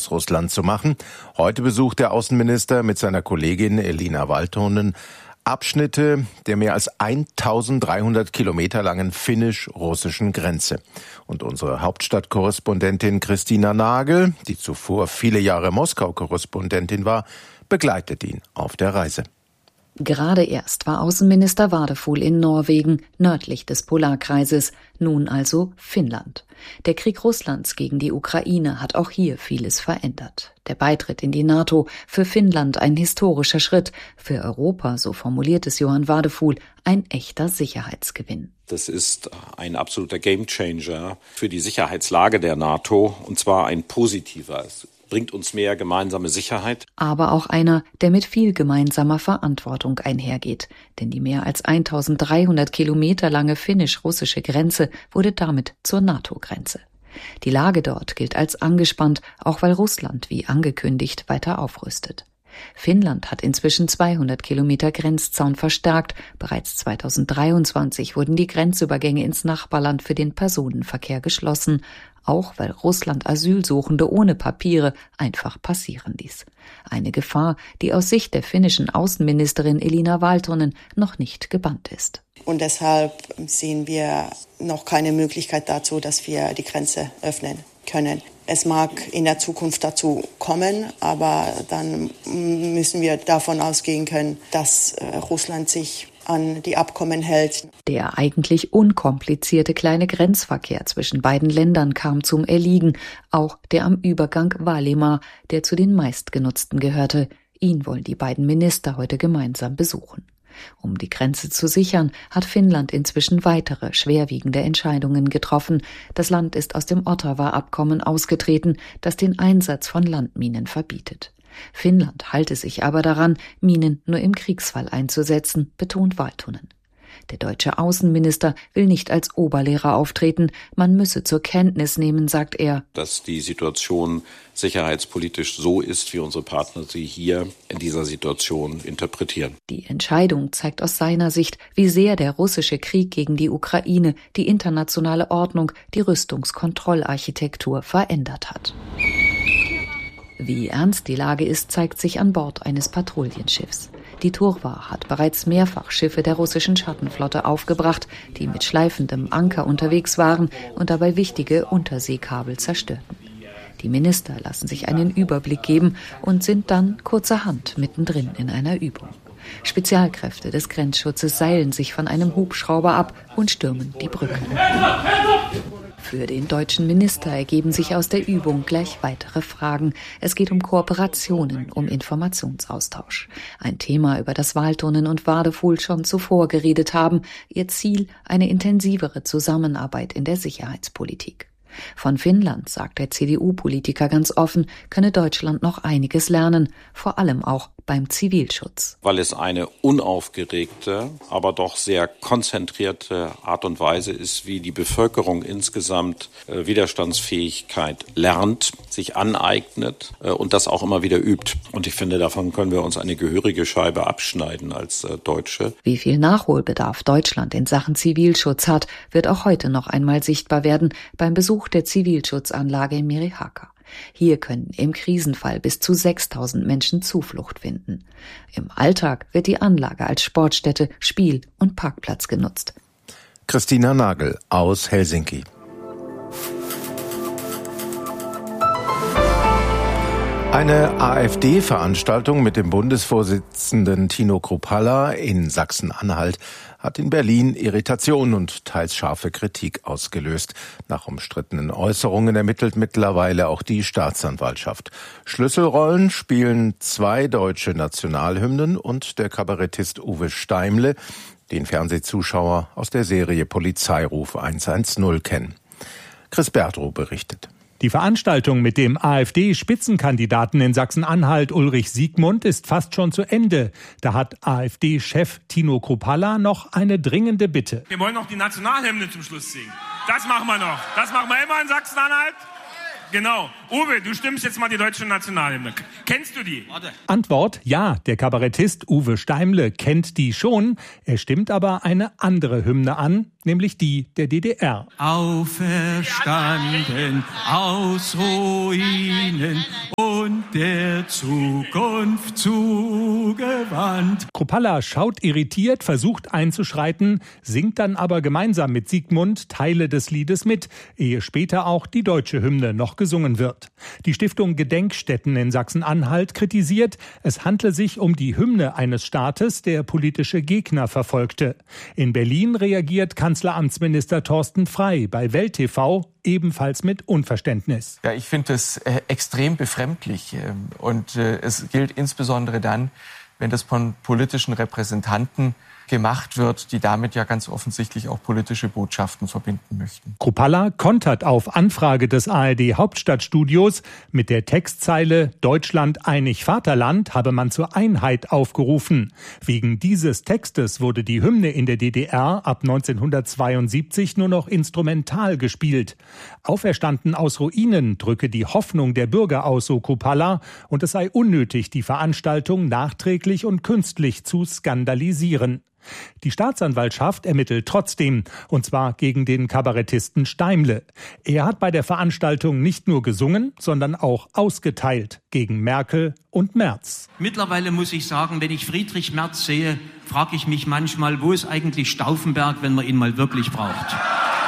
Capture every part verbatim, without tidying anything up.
aus Russland zu machen. Heute besucht der Außenminister mit seiner Kollegin Elina Valtonen Abschnitte der mehr als eintausenddreihundert Kilometer langen finnisch-russischen Grenze. Und unsere Hauptstadtkorrespondentin Christina Nagel, die zuvor viele Jahre Moskau-Korrespondentin war, begleitet ihn auf der Reise. Gerade erst war Außenminister Wadefuhl in Norwegen, nördlich des Polarkreises, nun also Finnland. Der Krieg Russlands gegen die Ukraine hat auch hier vieles verändert. Der Beitritt in die NATO, für Finnland ein historischer Schritt, für Europa, so formuliert es Johann Wadefuhl, ein echter Sicherheitsgewinn. Das ist ein absoluter Gamechanger für die Sicherheitslage der NATO, und zwar ein positiver. Es bringt uns mehr gemeinsame Sicherheit. Aber auch einer, der mit viel gemeinsamer Verantwortung einhergeht. Denn die mehr als eintausenddreihundert Kilometer lange finnisch-russische Grenze wurde damit zur NATO-Grenze. Die Lage dort gilt als angespannt, auch weil Russland, wie angekündigt, weiter aufrüstet. Finnland hat inzwischen zweihundert Kilometer Grenzzaun verstärkt. Bereits zweitausenddreiundzwanzig wurden die Grenzübergänge ins Nachbarland für den Personenverkehr geschlossen, auch weil Russland Asylsuchende ohne Papiere einfach passieren ließ. Eine Gefahr, die aus Sicht der finnischen Außenministerin Elina Valtonen noch nicht gebannt ist. Und deshalb sehen wir noch keine Möglichkeit dazu, dass wir die Grenze öffnen können. Es mag in der Zukunft dazu kommen, aber dann müssen wir davon ausgehen können, dass Russland sich an die Abkommen hält. Der eigentlich unkomplizierte kleine Grenzverkehr zwischen beiden Ländern kam zum Erliegen, auch der am Übergang Vaalimaa, der zu den meistgenutzten gehörte. Ihn wollen die beiden Minister heute gemeinsam besuchen. Um die Grenze zu sichern, hat Finnland inzwischen weitere schwerwiegende Entscheidungen getroffen. Das Land ist aus dem Ottawa-Abkommen ausgetreten, das den Einsatz von Landminen verbietet. Finnland halte sich aber daran, Minen nur im Kriegsfall einzusetzen, betont Valtonen. Der deutsche Außenminister will nicht als Oberlehrer auftreten, man müsse zur Kenntnis nehmen, sagt er, dass die Situation sicherheitspolitisch so ist, wie unsere Partner sie hier in dieser Situation interpretieren. Die Entscheidung zeigt aus seiner Sicht, wie sehr der russische Krieg gegen die Ukraine die internationale Ordnung, die Rüstungskontrollarchitektur verändert hat. Wie ernst die Lage ist, zeigt sich an Bord eines Patrouillenschiffs. Die Turwa hat bereits mehrfach Schiffe der russischen Schattenflotte aufgebracht, die mit schleifendem Anker unterwegs waren und dabei wichtige Unterseekabel zerstörten. Die Minister lassen sich einen Überblick geben und sind dann kurzerhand mittendrin in einer Übung. Spezialkräfte des Grenzschutzes seilen sich von einem Hubschrauber ab und stürmen die Brücke. Für den deutschen Minister ergeben sich aus der Übung gleich weitere Fragen. Es geht um Kooperationen, um Informationsaustausch. Ein Thema, über das Valtonen und Wadefuhl schon zuvor geredet haben. Ihr Ziel, eine intensivere Zusammenarbeit in der Sicherheitspolitik. Von Finnland, sagt der C D U-Politiker ganz offen, könne Deutschland noch einiges lernen, vor allem auch beim Zivilschutz. Weil es eine unaufgeregte, aber doch sehr konzentrierte Art und Weise ist, wie die Bevölkerung insgesamt äh, Widerstandsfähigkeit lernt, sich aneignet äh, und das auch immer wieder übt. Und ich finde, davon können wir uns eine gehörige Scheibe abschneiden als äh, Deutsche. Wie viel Nachholbedarf Deutschland in Sachen Zivilschutz hat, wird auch heute noch einmal sichtbar werden beim Besuch der Zivilschutzanlage in Merihaka. Hier können im Krisenfall bis zu sechstausend Menschen Zuflucht finden. Im Alltag wird die Anlage als Sportstätte, Spiel- und Parkplatz genutzt. Christina Nagel aus Helsinki. Eine AfD-Veranstaltung mit dem Bundesvorsitzenden Tino Kruppalla in Sachsen-Anhalt hat in Berlin Irritation und teils scharfe Kritik ausgelöst. Nach umstrittenen Äußerungen ermittelt mittlerweile auch die Staatsanwaltschaft. Schlüsselrollen spielen zwei deutsche Nationalhymnen und der Kabarettist Uwe Steimle, den Fernsehzuschauer aus der Serie Polizeiruf hundertzehn kennen. Chris Bertrow berichtet. Die Veranstaltung mit dem AfD-Spitzenkandidaten in Sachsen-Anhalt Ulrich Siegmund ist fast schon zu Ende. Da hat AfD-Chef Tino Kruppalla noch eine dringende Bitte. Wir wollen noch die Nationalhymne zum Schluss singen. Das machen wir noch. Das machen wir immer in Sachsen-Anhalt. Genau. Uwe, du stimmst jetzt mal die deutsche Nationalhymne. Kennst du die? Warte. Antwort: Ja, der Kabarettist Uwe Steimle kennt die schon. Er stimmt aber eine andere Hymne an, nämlich die der D D R. Auferstanden aus Ruinen und der Zukunft zugewandt. Kruppalla schaut irritiert, versucht einzuschreiten, singt dann aber gemeinsam mit Sigmund Teile des Liedes mit, ehe später auch die deutsche Hymne noch gesungen wird. Die Stiftung Gedenkstätten in Sachsen-Anhalt kritisiert, es handle sich um die Hymne eines Staates, der politische Gegner verfolgte. In Berlin reagiert Kanzleramtsminister Thorsten Frey bei Welt T V ebenfalls mit Unverständnis. Ja, ich finde das äh, extrem befremdlich. Äh, und äh, es gilt insbesondere dann, wenn das von politischen Repräsentanten gemacht wird, die damit ja ganz offensichtlich auch politische Botschaften verbinden möchten. Kruppalla kontert auf Anfrage des A R D-Hauptstadtstudios mit der Textzeile »Deutschland einig Vaterland« habe man zur Einheit aufgerufen. Wegen dieses Textes wurde die Hymne in der D D R ab neunzehnhundertzweiundsiebzig nur noch instrumental gespielt. Auferstanden aus Ruinen drücke die Hoffnung der Bürger aus, so Kruppalla, und es sei unnötig, die Veranstaltung nachträglich und künstlich zu skandalisieren. Die Staatsanwaltschaft ermittelt trotzdem, und zwar gegen den Kabarettisten Steimle. Er hat bei der Veranstaltung nicht nur gesungen, sondern auch ausgeteilt gegen Merkel und Merz. Mittlerweile muss ich sagen, wenn ich Friedrich Merz sehe, frage ich mich manchmal, wo ist eigentlich Stauffenberg, wenn man ihn mal wirklich braucht?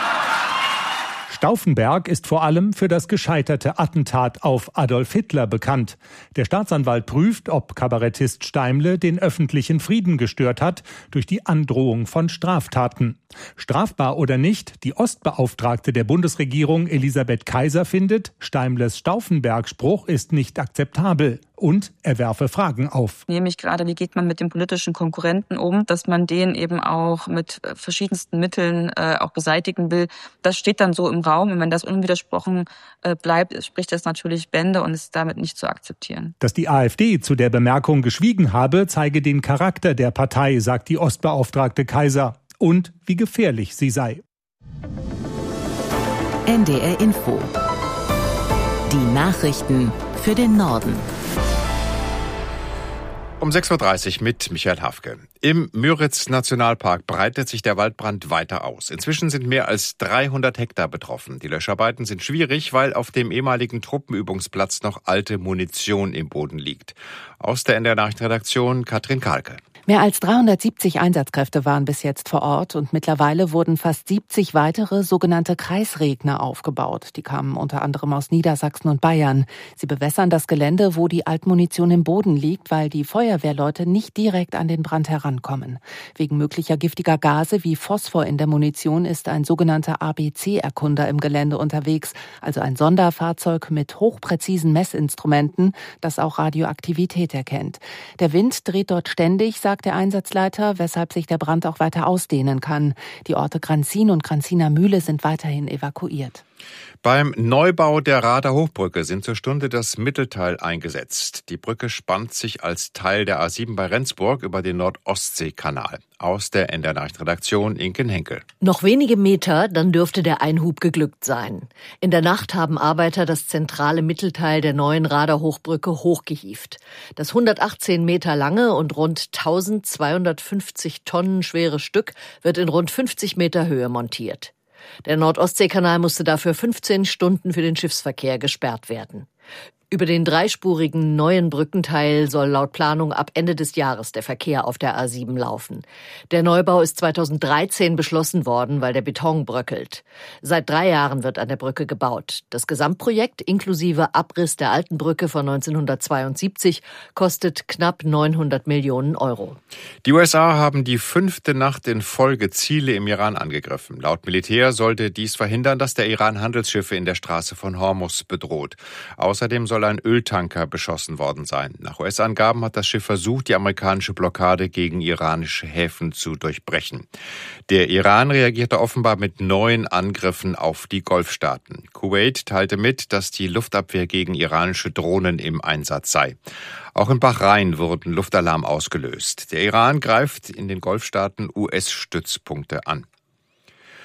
Stauffenberg ist vor allem für das gescheiterte Attentat auf Adolf Hitler bekannt. Der Staatsanwalt prüft, ob Kabarettist Steimle den öffentlichen Frieden gestört hat durch die Androhung von Straftaten. Strafbar oder nicht, die Ostbeauftragte der Bundesregierung Elisabeth Kaiser findet, Steimles Stauffenberg-Spruch ist nicht akzeptabel. Und er werfe Fragen auf. Nämlich gerade, wie geht man mit den politischen Konkurrenten um, dass man den eben auch mit verschiedensten Mitteln äh, auch beseitigen will. Das steht dann so im Raum. Und wenn das unwidersprochen äh, bleibt, spricht das natürlich Bände und ist damit nicht zu akzeptieren. Dass die AfD zu der Bemerkung geschwiegen habe, zeige den Charakter der Partei, sagt die Ostbeauftragte Kaiser. Und wie gefährlich sie sei. N D R Info. Die Nachrichten für den Norden. Um sechs Uhr dreißig mit Michael Hafke. Im Müritz-Nationalpark breitet sich der Waldbrand weiter aus. Inzwischen sind mehr als dreihundert Hektar betroffen. Die Löscharbeiten sind schwierig, weil auf dem ehemaligen Truppenübungsplatz noch alte Munition im Boden liegt. Aus der N D R-Nachrichtenredaktion Katrin Kahlke. Mehr als dreihundertsiebzig Einsatzkräfte waren bis jetzt vor Ort und mittlerweile wurden fast siebzig weitere sogenannte Kreisregner aufgebaut. Die kamen unter anderem aus Niedersachsen und Bayern. Sie bewässern das Gelände, wo die Altmunition im Boden liegt, weil die Feuerwehrleute nicht direkt an den Brand herankommen. Wegen möglicher giftiger Gase wie Phosphor in der Munition ist ein sogenannter A B C-Erkunder im Gelände unterwegs, also ein Sonderfahrzeug mit hochpräzisen Messinstrumenten, das auch Radioaktivität erkennt. Der Wind dreht dort ständig, sagt der Einsatzleiter, weshalb sich der Brand auch weiter ausdehnen kann. Die Orte Granzin und Granziner Mühle sind weiterhin evakuiert. Beim Neubau der Rader Hochbrücke sind zur Stunde das Mittelteil eingesetzt. Die Brücke spannt sich als Teil der A sieben bei Rendsburg über den Nord-Ostsee-Kanal. Aus der N D R-Nachrichtenredaktion Inken Henkel. Noch wenige Meter, dann dürfte der Einhub geglückt sein. In der Nacht haben Arbeiter das zentrale Mittelteil der neuen Rader Hochbrücke hochgehievt. Das hundertachtzehn Meter lange und rund tausendzweihundertfünfzig Tonnen schwere Stück wird in rund fünfzig Meter Höhe montiert. Der Nord-Ostsee-Kanal musste dafür fünfzehn Stunden für den Schiffsverkehr gesperrt werden. Über den dreispurigen neuen Brückenteil soll laut Planung ab Ende des Jahres der Verkehr auf der A sieben laufen. Der Neubau ist zweitausenddreizehn beschlossen worden, weil der Beton bröckelt. Seit drei Jahren wird an der Brücke gebaut. Das Gesamtprojekt inklusive Abriss der alten Brücke von neunzehnhundertzweiundsiebzig kostet knapp neunhundert Millionen Euro. Die U S A haben die fünfte Nacht in Folge Ziele im Iran angegriffen. Laut Militär sollte dies verhindern, dass der Iran Handelsschiffe in der Straße von Hormuz bedroht. Außerdem soll ein Öltanker beschossen worden sein. Nach U S-Angaben hat das Schiff versucht, die amerikanische Blockade gegen iranische Häfen zu durchbrechen. Der Iran reagierte offenbar mit neuen Angriffen auf die Golfstaaten. Kuwait teilte mit, dass die Luftabwehr gegen iranische Drohnen im Einsatz sei. Auch in Bahrain wurden Luftalarm ausgelöst. Der Iran greift in den Golfstaaten U S-Stützpunkte an.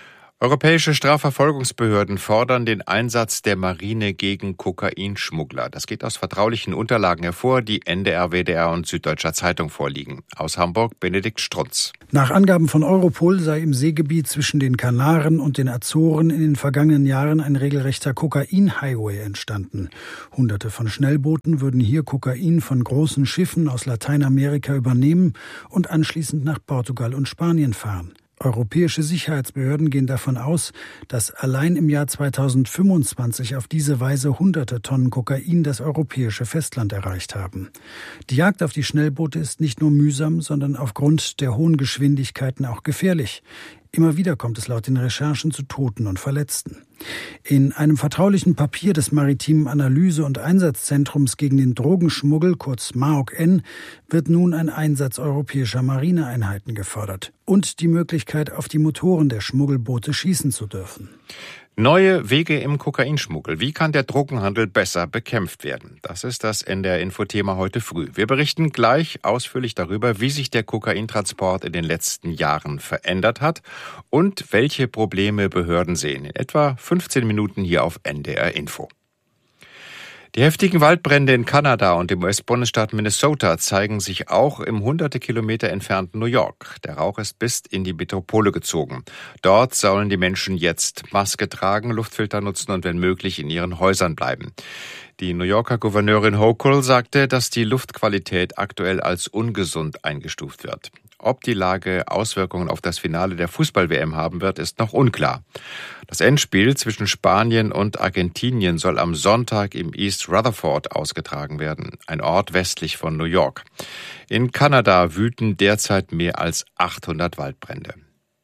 Europäische Strafverfolgungsbehörden fordern den Einsatz der Marine gegen Kokainschmuggler. Das geht aus vertraulichen Unterlagen hervor, die N D R, W D R und Süddeutscher Zeitung vorliegen. Aus Hamburg Benedikt Strunz. Nach Angaben von Europol sei im Seegebiet zwischen den Kanaren und den Azoren in den vergangenen Jahren ein regelrechter Kokain-Highway entstanden. Hunderte von Schnellbooten würden hier Kokain von großen Schiffen aus Lateinamerika übernehmen und anschließend nach Portugal und Spanien fahren. Europäische Sicherheitsbehörden gehen davon aus, dass allein im Jahr zweitausendfünfundzwanzig auf diese Weise hunderte Tonnen Kokain das europäische Festland erreicht haben. Die Jagd auf die Schnellboote ist nicht nur mühsam, sondern aufgrund der hohen Geschwindigkeiten auch gefährlich. Immer wieder kommt es laut den Recherchen zu Toten und Verletzten. In einem vertraulichen Papier des Maritimen Analyse- und Einsatzzentrums gegen den Drogenschmuggel, kurz M A O K-N, wird nun ein Einsatz europäischer Marineeinheiten gefordert und die Möglichkeit, auf die Motoren der Schmuggelboote schießen zu dürfen. Neue Wege im Kokainschmuggel. Wie kann der Drogenhandel besser bekämpft werden? Das ist das N D R-Info-Thema heute früh. Wir berichten gleich ausführlich darüber, wie sich der Kokaintransport in den letzten Jahren verändert hat und welche Probleme Behörden sehen. In etwa fünfzehn Minuten hier auf N D R-Info. Die heftigen Waldbrände in Kanada und im U S-Bundesstaat Minnesota zeigen sich auch im hunderte Kilometer entfernten New York. Der Rauch ist bis in die Metropole gezogen. Dort sollen die Menschen jetzt Maske tragen, Luftfilter nutzen und wenn möglich in ihren Häusern bleiben. Die New Yorker Gouverneurin Hochul sagte, dass die Luftqualität aktuell als ungesund eingestuft wird. Ob die Lage Auswirkungen auf das Finale der Fußball-W M haben wird, ist noch unklar. Das Endspiel zwischen Spanien und Argentinien soll am Sonntag im East Rutherford ausgetragen werden, ein Ort westlich von New York. In Kanada wüten derzeit mehr als achthundert Waldbrände.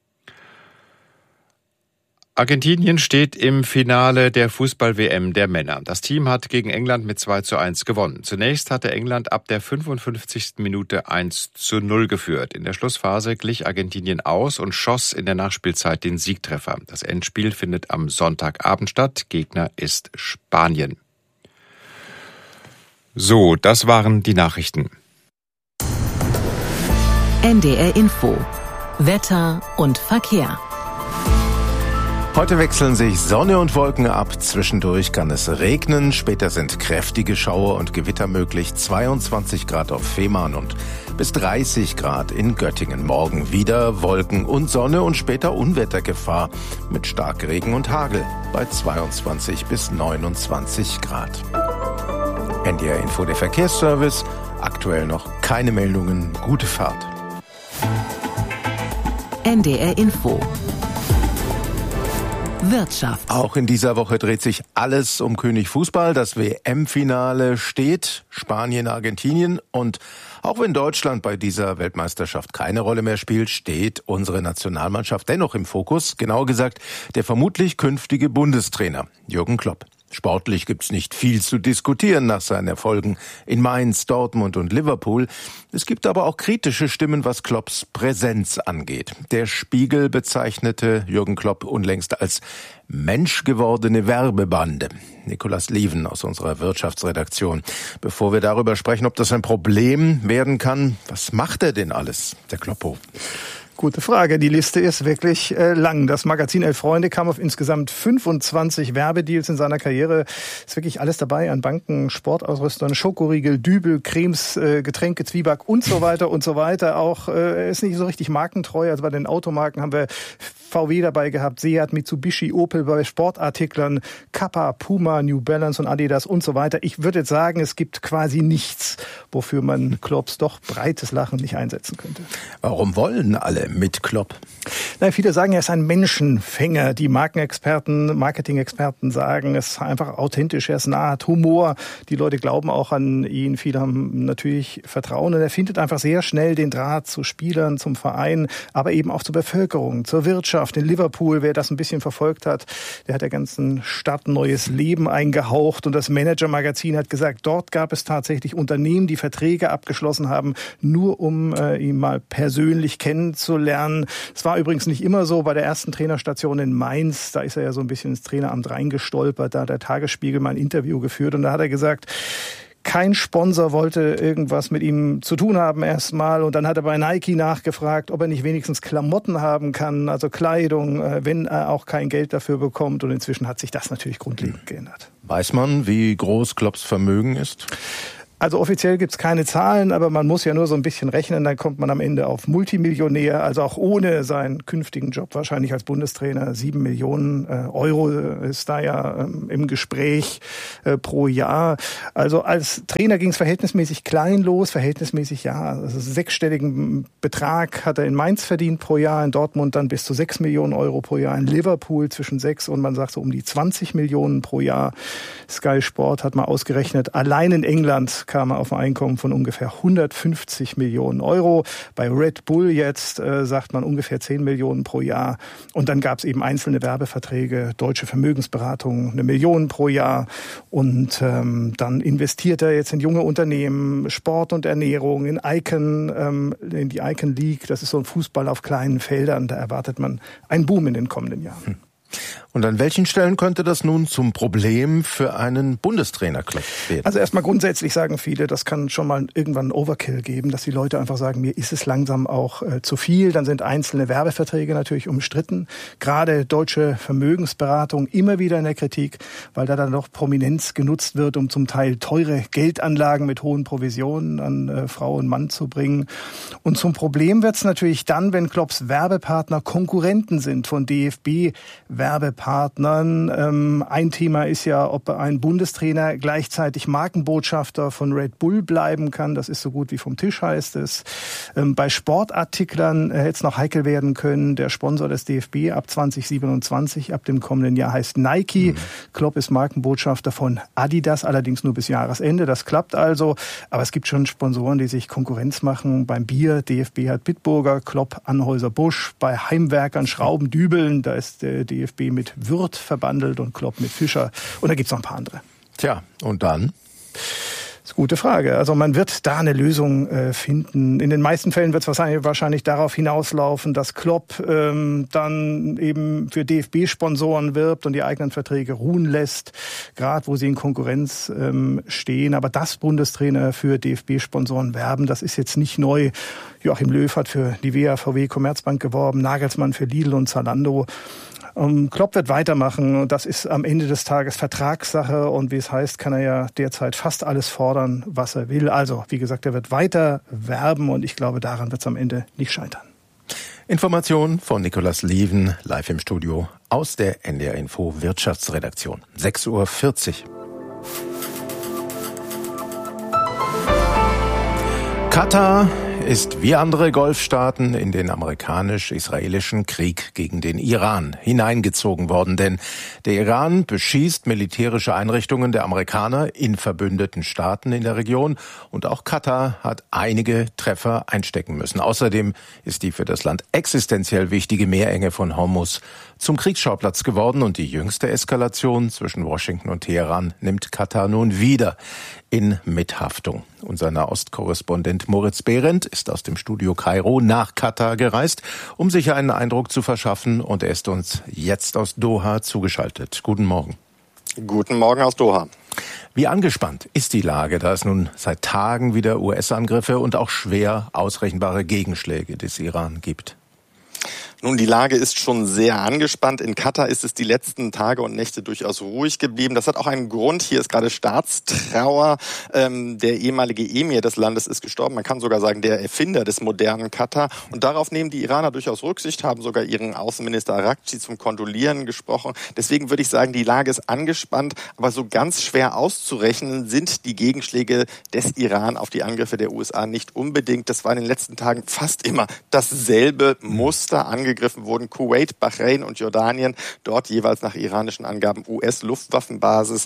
Argentinien steht im Finale der Fußball-W M der Männer. Das Team hat gegen England mit zwei zu eins gewonnen. Zunächst hatte England ab der fünfundfünfzigsten Minute eins zu null geführt. In der Schlussphase glich Argentinien aus und schoss in der Nachspielzeit den Siegtreffer. Das Endspiel findet am Sonntagabend statt. Gegner ist Spanien. So, das waren die Nachrichten. N D R Info. Wetter und Verkehr. Heute wechseln sich Sonne und Wolken ab. Zwischendurch kann es regnen. Später sind kräftige Schauer und Gewitter möglich. zweiundzwanzig Grad auf Fehmarn und bis dreißig Grad in Göttingen. Morgen wieder Wolken und Sonne und später Unwettergefahr mit Starkregen und Hagel bei zweiundzwanzig bis neunundzwanzig Grad. N D R Info, der Verkehrsservice. Aktuell noch keine Meldungen. Gute Fahrt. N D R Info. Wirtschaft. Auch in dieser Woche dreht sich alles um König Fußball. Das W M-Finale steht. Spanien, Argentinien. Und auch wenn Deutschland bei dieser Weltmeisterschaft keine Rolle mehr spielt, steht unsere Nationalmannschaft dennoch im Fokus. Genauer gesagt, der vermutlich künftige Bundestrainer Jürgen Klopp. Sportlich gibt's nicht viel zu diskutieren nach seinen Erfolgen in Mainz, Dortmund und Liverpool. Es gibt aber auch kritische Stimmen, was Klopps Präsenz angeht. Der Spiegel bezeichnete Jürgen Klopp unlängst als menschgewordene Werbebande. Nikolaus Lieven aus unserer Wirtschaftsredaktion. Bevor wir darüber sprechen, ob das ein Problem werden kann, was macht er denn alles, der Kloppo? Gute Frage. Die Liste ist wirklich äh, lang. Das Magazin Elf Freunde kam auf insgesamt fünfundzwanzig Werbedeals in seiner Karriere. Ist wirklich alles dabei an Banken, Sportausrüstern, Schokoriegel, Dübel, Cremes, äh, Getränke, Zwieback und so weiter und so weiter. Auch äh, er ist nicht so richtig markentreu. Also bei den Automarken haben wir V W dabei gehabt, Seat, Mitsubishi, Opel, bei Sportartiklern, Kappa, Puma, New Balance und Adidas und so weiter. Ich würde jetzt sagen, es gibt quasi nichts, wofür man Klopps doch breites Lachen nicht einsetzen könnte. Warum wollen alle mit Klopp? Nein, viele sagen, er ist ein Menschenfänger. Die Markenexperten, Marketing-Experten sagen, es ist einfach authentisch, er ist nah, hat Humor. Die Leute glauben auch an ihn. Viele haben natürlich Vertrauen. Und er findet einfach sehr schnell den Draht zu Spielern, zum Verein, aber eben auch zur Bevölkerung, zur Wirtschaft. In Liverpool, wer das ein bisschen verfolgt hat, der hat der ganzen Stadt neues Leben eingehaucht. Und das Manager-Magazin hat gesagt, dort gab es tatsächlich Unternehmen, die Verträge abgeschlossen haben, nur um äh, ihn mal persönlich kennenzulernen. Es war übrigens nicht immer so. Bei der ersten Trainerstation in Mainz, da ist er ja so ein bisschen ins Traineramt reingestolpert. Da hat der Tagesspiegel mal ein Interview geführt und da hat er gesagt, kein Sponsor wollte irgendwas mit ihm zu tun haben erstmal. Und dann hat er bei Nike nachgefragt, ob er nicht wenigstens Klamotten haben kann, also Kleidung, wenn er auch kein Geld dafür bekommt. Und inzwischen hat sich das natürlich grundlegend geändert. Weiß man, wie groß Klopps Vermögen ist? Also offiziell gibt's keine Zahlen, aber man muss ja nur so ein bisschen rechnen, dann kommt man am Ende auf Multimillionär, also auch ohne seinen künftigen Job wahrscheinlich als Bundestrainer. Sieben Millionen äh, Euro ist da ja ähm, im Gespräch äh, pro Jahr. Also als Trainer ging's verhältnismäßig klein los, verhältnismäßig ja, also sechsstelligen Betrag hat er in Mainz verdient pro Jahr, in Dortmund dann bis zu sechs Millionen Euro pro Jahr, in Liverpool zwischen sechs und man sagt so um die zwanzig Millionen pro Jahr. Sky Sport hat mal ausgerechnet, allein in England kam er auf ein Einkommen von ungefähr hundertfünfzig Millionen Euro. Bei Red Bull jetzt äh, sagt man ungefähr zehn Millionen pro Jahr. Und dann gab es eben einzelne Werbeverträge, Deutsche Vermögensberatung, eine Million pro Jahr. Und ähm, dann investiert er jetzt in junge Unternehmen, Sport und Ernährung, in Icon, ähm, in die Icon League. Das ist so ein Fußball auf kleinen Feldern. Da erwartet man einen Boom in den kommenden Jahren. Hm. Und an welchen Stellen könnte das nun zum Problem für einen Bundestrainerclub werden? Also erstmal grundsätzlich sagen viele, das kann schon mal irgendwann einen Overkill geben, dass die Leute einfach sagen, mir ist es langsam auch äh, zu viel. Dann sind einzelne Werbeverträge natürlich umstritten. Gerade Deutsche Vermögensberatung immer wieder in der Kritik, weil da dann doch Prominenz genutzt wird, um zum Teil teure Geldanlagen mit hohen Provisionen an äh, Frau und Mann zu bringen. Und zum Problem wird es natürlich dann, wenn Klopps Werbepartner Konkurrenten sind von D F B-Werbepartnern. Ähm, ein Thema ist ja, ob ein Bundestrainer gleichzeitig Markenbotschafter von Red Bull bleiben kann. Das ist so gut wie vom Tisch, heißt es. Ähm, bei Sportartiklern äh, hätte es noch heikel werden können. Der Sponsor des D F B ab zwanzig siebenundzwanzig, ab dem kommenden Jahr, heißt Nike. Mhm. Klopp ist Markenbotschafter von Adidas, allerdings nur bis Jahresende. Das klappt also. Aber es gibt schon Sponsoren, die sich Konkurrenz machen. Beim Bier, D F B hat Bitburger, Klopp Anheuser-Busch. Bei Heimwerkern, Schrauben, Dübeln, da ist der D F B mit Würth verbandelt und Klopp mit Fischer. Und da gibt's noch ein paar andere. Tja, und dann? Das ist eine gute Frage. Also man wird da eine Lösung äh, finden. In den meisten Fällen wird es wahrscheinlich, wahrscheinlich darauf hinauslaufen, dass Klopp ähm, dann eben für D F B-Sponsoren wirbt und die eigenen Verträge ruhen lässt, gerade wo sie in Konkurrenz ähm, stehen. Aber dass Bundestrainer für D F B-Sponsoren werben, das ist jetzt nicht neu. Joachim Löw hat für Nivea, V W, Commerzbank geworben, Nagelsmann für Lidl und Zalando. Um, Klopp wird weitermachen und das ist am Ende des Tages Vertragssache und wie es heißt, kann er ja derzeit fast alles fordern, was er will. Also, wie gesagt, er wird weiter werben und ich glaube, daran wird es am Ende nicht scheitern. Information von Nikolaus Lieven, live im Studio aus der N D R Info Wirtschaftsredaktion. sechs Uhr vierzig. Katar ist wie andere Golfstaaten in den amerikanisch-israelischen Krieg gegen den Iran hineingezogen worden. Denn der Iran beschießt militärische Einrichtungen der Amerikaner in verbündeten Staaten in der Region. Und auch Katar hat einige Treffer einstecken müssen. Außerdem ist die für das Land existenziell wichtige Meerenge von Hormuz zum Kriegsschauplatz geworden. Und die jüngste Eskalation zwischen Washington und Teheran nimmt Katar nun wieder in Mithaftung. Unser Nahostkorrespondent Moritz Behrendt ist aus dem Studio Kairo nach Katar gereist, um sich einen Eindruck zu verschaffen. Und er ist uns jetzt aus Doha zugeschaltet. Guten Morgen. Guten Morgen aus Doha. Wie angespannt ist die Lage, da es nun seit Tagen wieder U S-Angriffe und auch schwer ausrechenbare Gegenschläge des Iran gibt? Nun, die Lage ist schon sehr angespannt. In Katar ist es die letzten Tage und Nächte durchaus ruhig geblieben. Das hat auch einen Grund. Hier ist gerade Staatstrauer. Ähm, der ehemalige Emir des Landes ist gestorben. Man kann sogar sagen, der Erfinder des modernen Katar. Und darauf nehmen die Iraner durchaus Rücksicht, haben sogar ihren Außenminister Araghchi zum Kondolieren gesprochen. Deswegen würde ich sagen, die Lage ist angespannt. Aber so ganz schwer auszurechnen sind die Gegenschläge des Iran auf die Angriffe der U S A nicht unbedingt. Das war in den letzten Tagen fast immer dasselbe Muster. Angegriffen wurden Kuwait, Bahrain und Jordanien, dort jeweils nach iranischen Angaben U S-Luftwaffenbasen.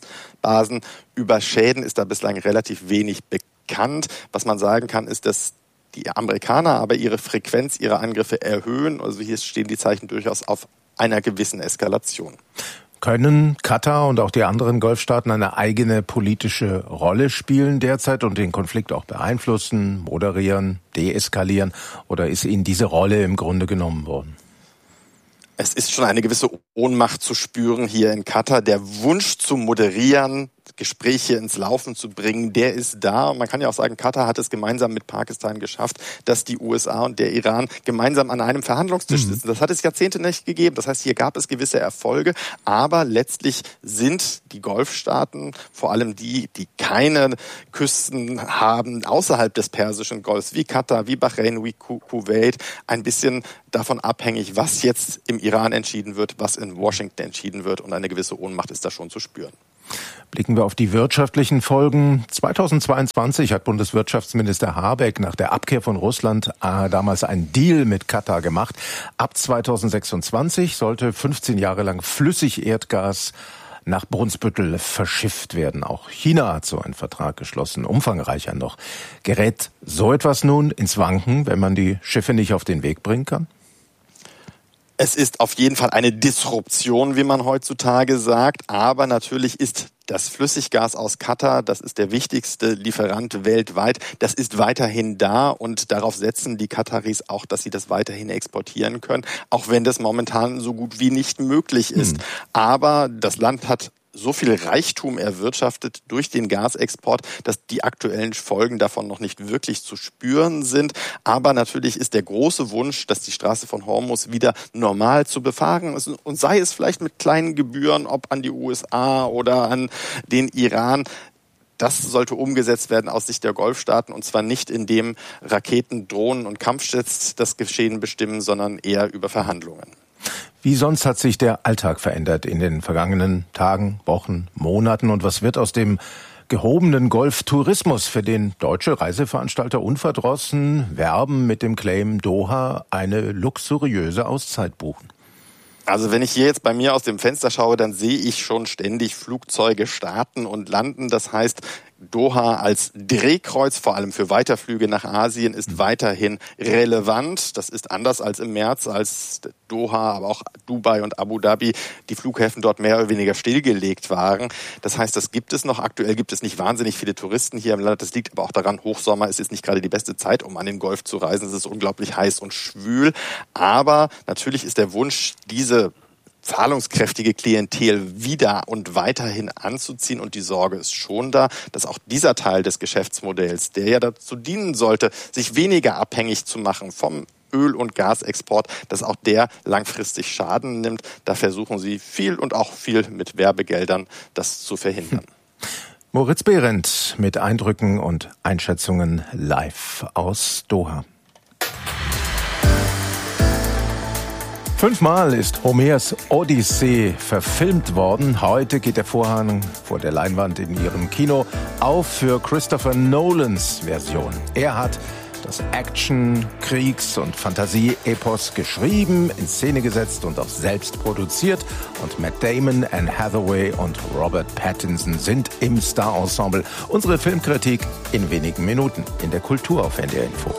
Über Schäden ist da bislang relativ wenig bekannt. Was man sagen kann, ist, dass die Amerikaner aber ihre Frequenz, ihre Angriffe erhöhen. Also hier stehen die Zeichen durchaus auf einer gewissen Eskalation. Können Katar und auch die anderen Golfstaaten eine eigene politische Rolle spielen derzeit und den Konflikt auch beeinflussen, moderieren, deeskalieren? Oder ist ihnen diese Rolle im Grunde genommen worden? Es ist schon eine gewisse Ohnmacht zu spüren hier in Katar. Der Wunsch zu moderieren, Gespräche ins Laufen zu bringen, der ist da. Und man kann ja auch sagen, Katar hat es gemeinsam mit Pakistan geschafft, dass die U S A und der Iran gemeinsam an einem Verhandlungstisch sitzen. Das hat es Jahrzehnte nicht gegeben. Das heißt, hier gab es gewisse Erfolge. Aber letztlich sind die Golfstaaten, vor allem die, die keine Küsten haben, außerhalb des Persischen Golfs, wie Katar, wie Bahrain, wie Kuwait, ein bisschen davon abhängig, was jetzt im Iran entschieden wird, was in Washington entschieden wird. Und eine gewisse Ohnmacht ist da schon zu spüren. Blicken wir auf die wirtschaftlichen Folgen. zweitausendzweiundzwanzig hat Bundeswirtschaftsminister Habeck nach der Abkehr von Russland äh, damals einen Deal mit Katar gemacht. Ab zweitausendsechsundzwanzig sollte fünfzehn Jahre lang Flüssigerdgas nach Brunsbüttel verschifft werden. Auch China hat so einen Vertrag geschlossen, umfangreicher noch. Gerät so etwas nun ins Wanken, wenn man die Schiffe nicht auf den Weg bringen kann? Es ist auf jeden Fall eine Disruption, wie man heutzutage sagt. Aber natürlich ist das Flüssiggas aus Katar, das ist der wichtigste Lieferant weltweit, das ist weiterhin da. Und darauf setzen die Kataris auch, dass sie das weiterhin exportieren können. Auch wenn das momentan so gut wie nicht möglich ist. Hm. Aber das Land hat so viel Reichtum erwirtschaftet durch den Gasexport, dass die aktuellen Folgen davon noch nicht wirklich zu spüren sind. Aber natürlich ist der große Wunsch, dass die Straße von Hormuz wieder normal zu befahren ist. Und sei es vielleicht mit kleinen Gebühren, ob an die U S A oder an den Iran. Das sollte umgesetzt werden aus Sicht der Golfstaaten, und zwar nicht, indem Raketen, Drohnen und Kampfjets das Geschehen bestimmen, sondern eher über Verhandlungen. Wie sonst hat sich der Alltag verändert in den vergangenen Tagen, Wochen, Monaten? Und was wird aus dem gehobenen Golftourismus, für den deutsche Reiseveranstalter unverdrossen werben mit dem Claim Doha eine luxuriöse Auszeit buchen? Also wenn ich hier jetzt bei mir aus dem Fenster schaue, dann sehe ich schon ständig Flugzeuge starten und landen. Das heißt, Doha als Drehkreuz, vor allem für Weiterflüge nach Asien, ist weiterhin relevant. Das ist anders als im März, als Doha, aber auch Dubai und Abu Dhabi, die Flughäfen dort mehr oder weniger stillgelegt waren. Das heißt, das gibt es noch. Aktuell gibt es nicht wahnsinnig viele Touristen hier im Land. Das liegt aber auch daran, Hochsommer ist jetzt nicht gerade die beste Zeit, um an den Golf zu reisen. Es ist unglaublich heiß und schwül. Aber natürlich ist der Wunsch, diese zahlungskräftige Klientel wieder und weiterhin anzuziehen. Und die Sorge ist schon da, dass auch dieser Teil des Geschäftsmodells, der ja dazu dienen sollte, sich weniger abhängig zu machen vom Öl- und Gasexport, dass auch der langfristig Schaden nimmt. Da versuchen sie viel und auch viel mit Werbegeldern, das zu verhindern. Hm. Moritz Behrendt mit Eindrücken und Einschätzungen live aus Doha. Fünfmal ist Homers Odyssee verfilmt worden. Heute geht der Vorhang vor der Leinwand in ihrem Kino auf für Christopher Nolans Version. Er hat das Action-, Kriegs- und Fantasie-Epos geschrieben, in Szene gesetzt und auch selbst produziert. Und Matt Damon, Anne Hathaway und Robert Pattinson sind im Star-Ensemble. Unsere Filmkritik in wenigen Minuten in der Kultur auf N D R Info.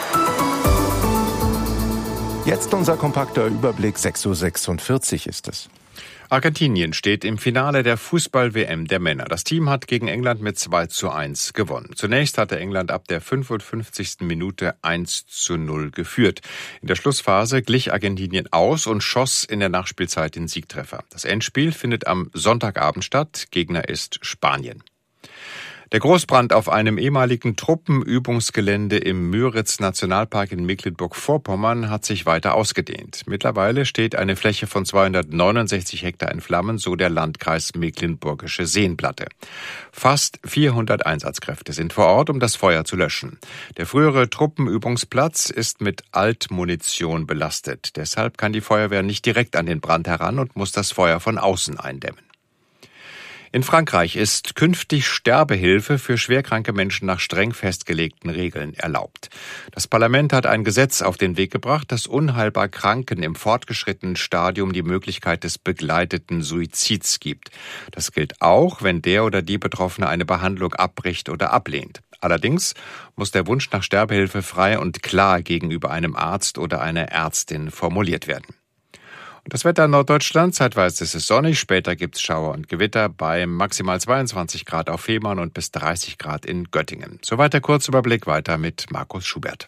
Jetzt unser kompakter Überblick, sechs Uhr sechsundvierzig ist es. Argentinien steht im Finale der Fußball-W M der Männer. Das Team hat gegen England mit zwei zu eins gewonnen. Zunächst hatte England ab der fünfundfünfzigsten Minute eins zu null geführt. In der Schlussphase glich Argentinien aus und schoss in der Nachspielzeit den Siegtreffer. Das Endspiel findet am Sonntagabend statt. Gegner ist Spanien. Der Großbrand auf einem ehemaligen Truppenübungsgelände im Müritz-Nationalpark in Mecklenburg-Vorpommern hat sich weiter ausgedehnt. Mittlerweile steht eine Fläche von zweihundertneunundsechzig Hektar in Flammen, so der Landkreis Mecklenburgische Seenplatte. Fast vierhundert Einsatzkräfte sind vor Ort, um das Feuer zu löschen. Der frühere Truppenübungsplatz ist mit Altmunition belastet. Deshalb kann die Feuerwehr nicht direkt an den Brand heran und muss das Feuer von außen eindämmen. In Frankreich ist künftig Sterbehilfe für schwerkranke Menschen nach streng festgelegten Regeln erlaubt. Das Parlament hat ein Gesetz auf den Weg gebracht, das unheilbar Kranken im fortgeschrittenen Stadium die Möglichkeit des begleiteten Suizids gibt. Das gilt auch, wenn der oder die Betroffene eine Behandlung abbricht oder ablehnt. Allerdings muss der Wunsch nach Sterbehilfe frei und klar gegenüber einem Arzt oder einer Ärztin formuliert werden. Und das Wetter in Norddeutschland, zeitweise ist es sonnig, später gibt es Schauer und Gewitter bei maximal zweiundzwanzig Grad auf Fehmarn und bis dreißig Grad in Göttingen. Soweit der Kurzüberblick, weiter mit Markus Schubert.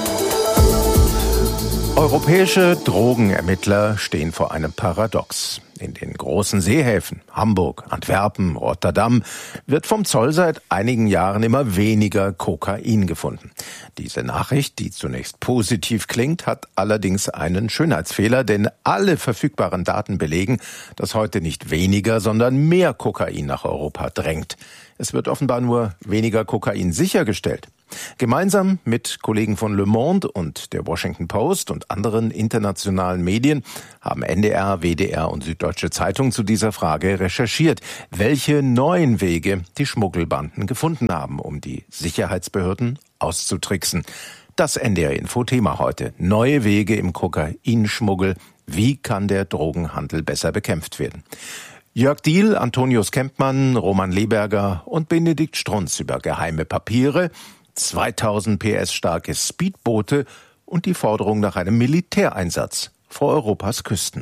Europäische Drogenermittler stehen vor einem Paradox. In den großen Seehäfen Hamburg, Antwerpen, Rotterdam wird vom Zoll seit einigen Jahren immer weniger Kokain gefunden. Diese Nachricht, die zunächst positiv klingt, hat allerdings einen Schönheitsfehler, denn alle verfügbaren Daten belegen, dass heute nicht weniger, sondern mehr Kokain nach Europa drängt. Es wird offenbar nur weniger Kokain sichergestellt. Gemeinsam mit Kollegen von Le Monde und der Washington Post und anderen internationalen Medien haben N D R, W D R und Süddeutsche Zeitung zu dieser Frage recherchiert, welche neuen Wege die Schmuggelbanden gefunden haben, um die Sicherheitsbehörden auszutricksen. Das N D R-Info-Thema heute. Neue Wege im Kokainschmuggel. Wie kann der Drogenhandel besser bekämpft werden? Jörg Diehl, Antonius Kempmann, Roman Leberger und Benedikt Strunz über geheime Papiere, zweitausend P S starke Speedboote und die Forderung nach einem Militäreinsatz vor Europas Küsten.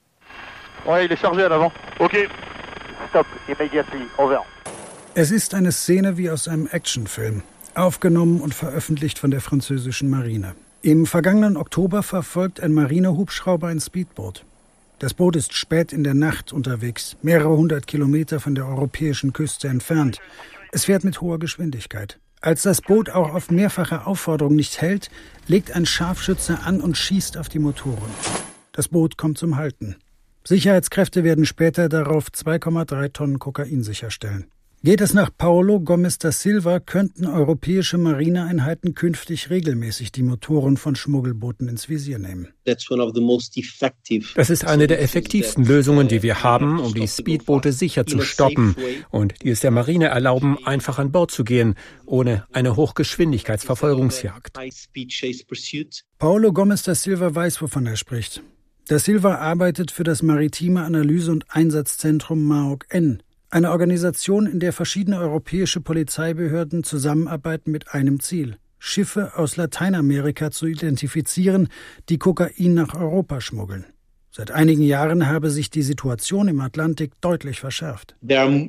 Es ist eine Szene wie aus einem Actionfilm, aufgenommen und veröffentlicht von der französischen Marine. Im vergangenen Oktober verfolgt ein Marinehubschrauber ein Speedboot. Das Boot ist spät in der Nacht unterwegs, mehrere hundert Kilometer von der europäischen Küste entfernt. Es fährt mit hoher Geschwindigkeit. Als das Boot auch auf mehrfache Aufforderung nicht hält, legt ein Scharfschütze an und schießt auf die Motoren. Das Boot kommt zum Halten. Sicherheitskräfte werden später darauf zwei Komma drei Tonnen Kokain sicherstellen. Geht es nach Paulo Gomes da Silva, könnten europäische Marineeinheiten künftig regelmäßig die Motoren von Schmuggelbooten ins Visier nehmen. Das ist eine der effektivsten Lösungen, die wir haben, um die Speedboote sicher zu stoppen und die es der Marine erlauben, einfach an Bord zu gehen, ohne eine Hochgeschwindigkeitsverfolgungsjagd. Paulo Gomes da Silva weiß, wovon er spricht. Da Silva arbeitet für das Maritime Analyse- und Einsatzzentrum M A O C-N, eine Organisation, in der verschiedene europäische Polizeibehörden zusammenarbeiten mit einem Ziel: Schiffe aus Lateinamerika zu identifizieren, die Kokain nach Europa schmuggeln. Seit einigen Jahren habe sich die Situation im Atlantik deutlich verschärft. Wir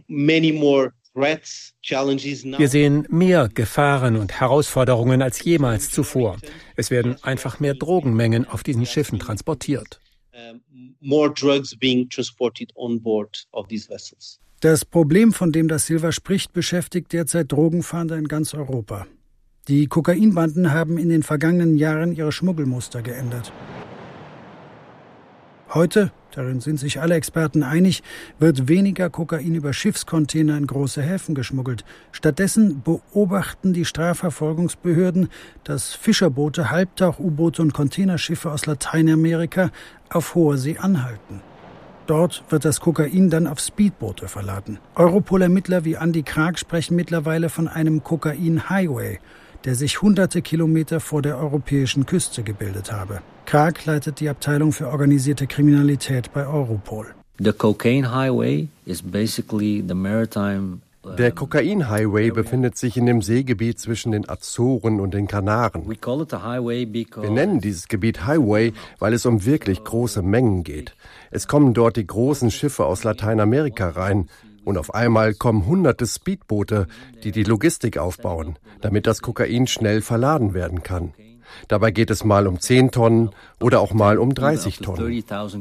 sehen mehr Gefahren und Herausforderungen als jemals zuvor. Es werden einfach mehr Drogenmengen auf diesen Schiffen transportiert. Das Problem, von dem da Silva spricht, beschäftigt derzeit Drogenfahnder in ganz Europa. Die Kokainbanden haben in den vergangenen Jahren ihre Schmuggelmuster geändert. Heute, darin sind sich alle Experten einig, wird weniger Kokain über Schiffscontainer in große Häfen geschmuggelt. Stattdessen beobachten die Strafverfolgungsbehörden, dass Fischerboote, Halbtauch-U-Boote und Containerschiffe aus Lateinamerika auf hoher See anhalten. Dort wird das Kokain dann auf Speedboote verladen. Europol-Ermittler wie Andi Krag sprechen mittlerweile von einem Kokain-Highway, der sich hunderte Kilometer vor der europäischen Küste gebildet habe. Krag leitet die Abteilung für organisierte Kriminalität bei Europol. The Cocaine Highway is basically the maritime. Der Kokain-Highway befindet sich in dem Seegebiet zwischen den Azoren und den Kanaren. Wir nennen dieses Gebiet Highway, weil es um wirklich große Mengen geht. Es kommen dort die großen Schiffe aus Lateinamerika rein. Und auf einmal kommen hunderte Speedboote, die die Logistik aufbauen, damit das Kokain schnell verladen werden kann. Dabei geht es mal um zehn Tonnen oder auch mal um dreißig Tonnen.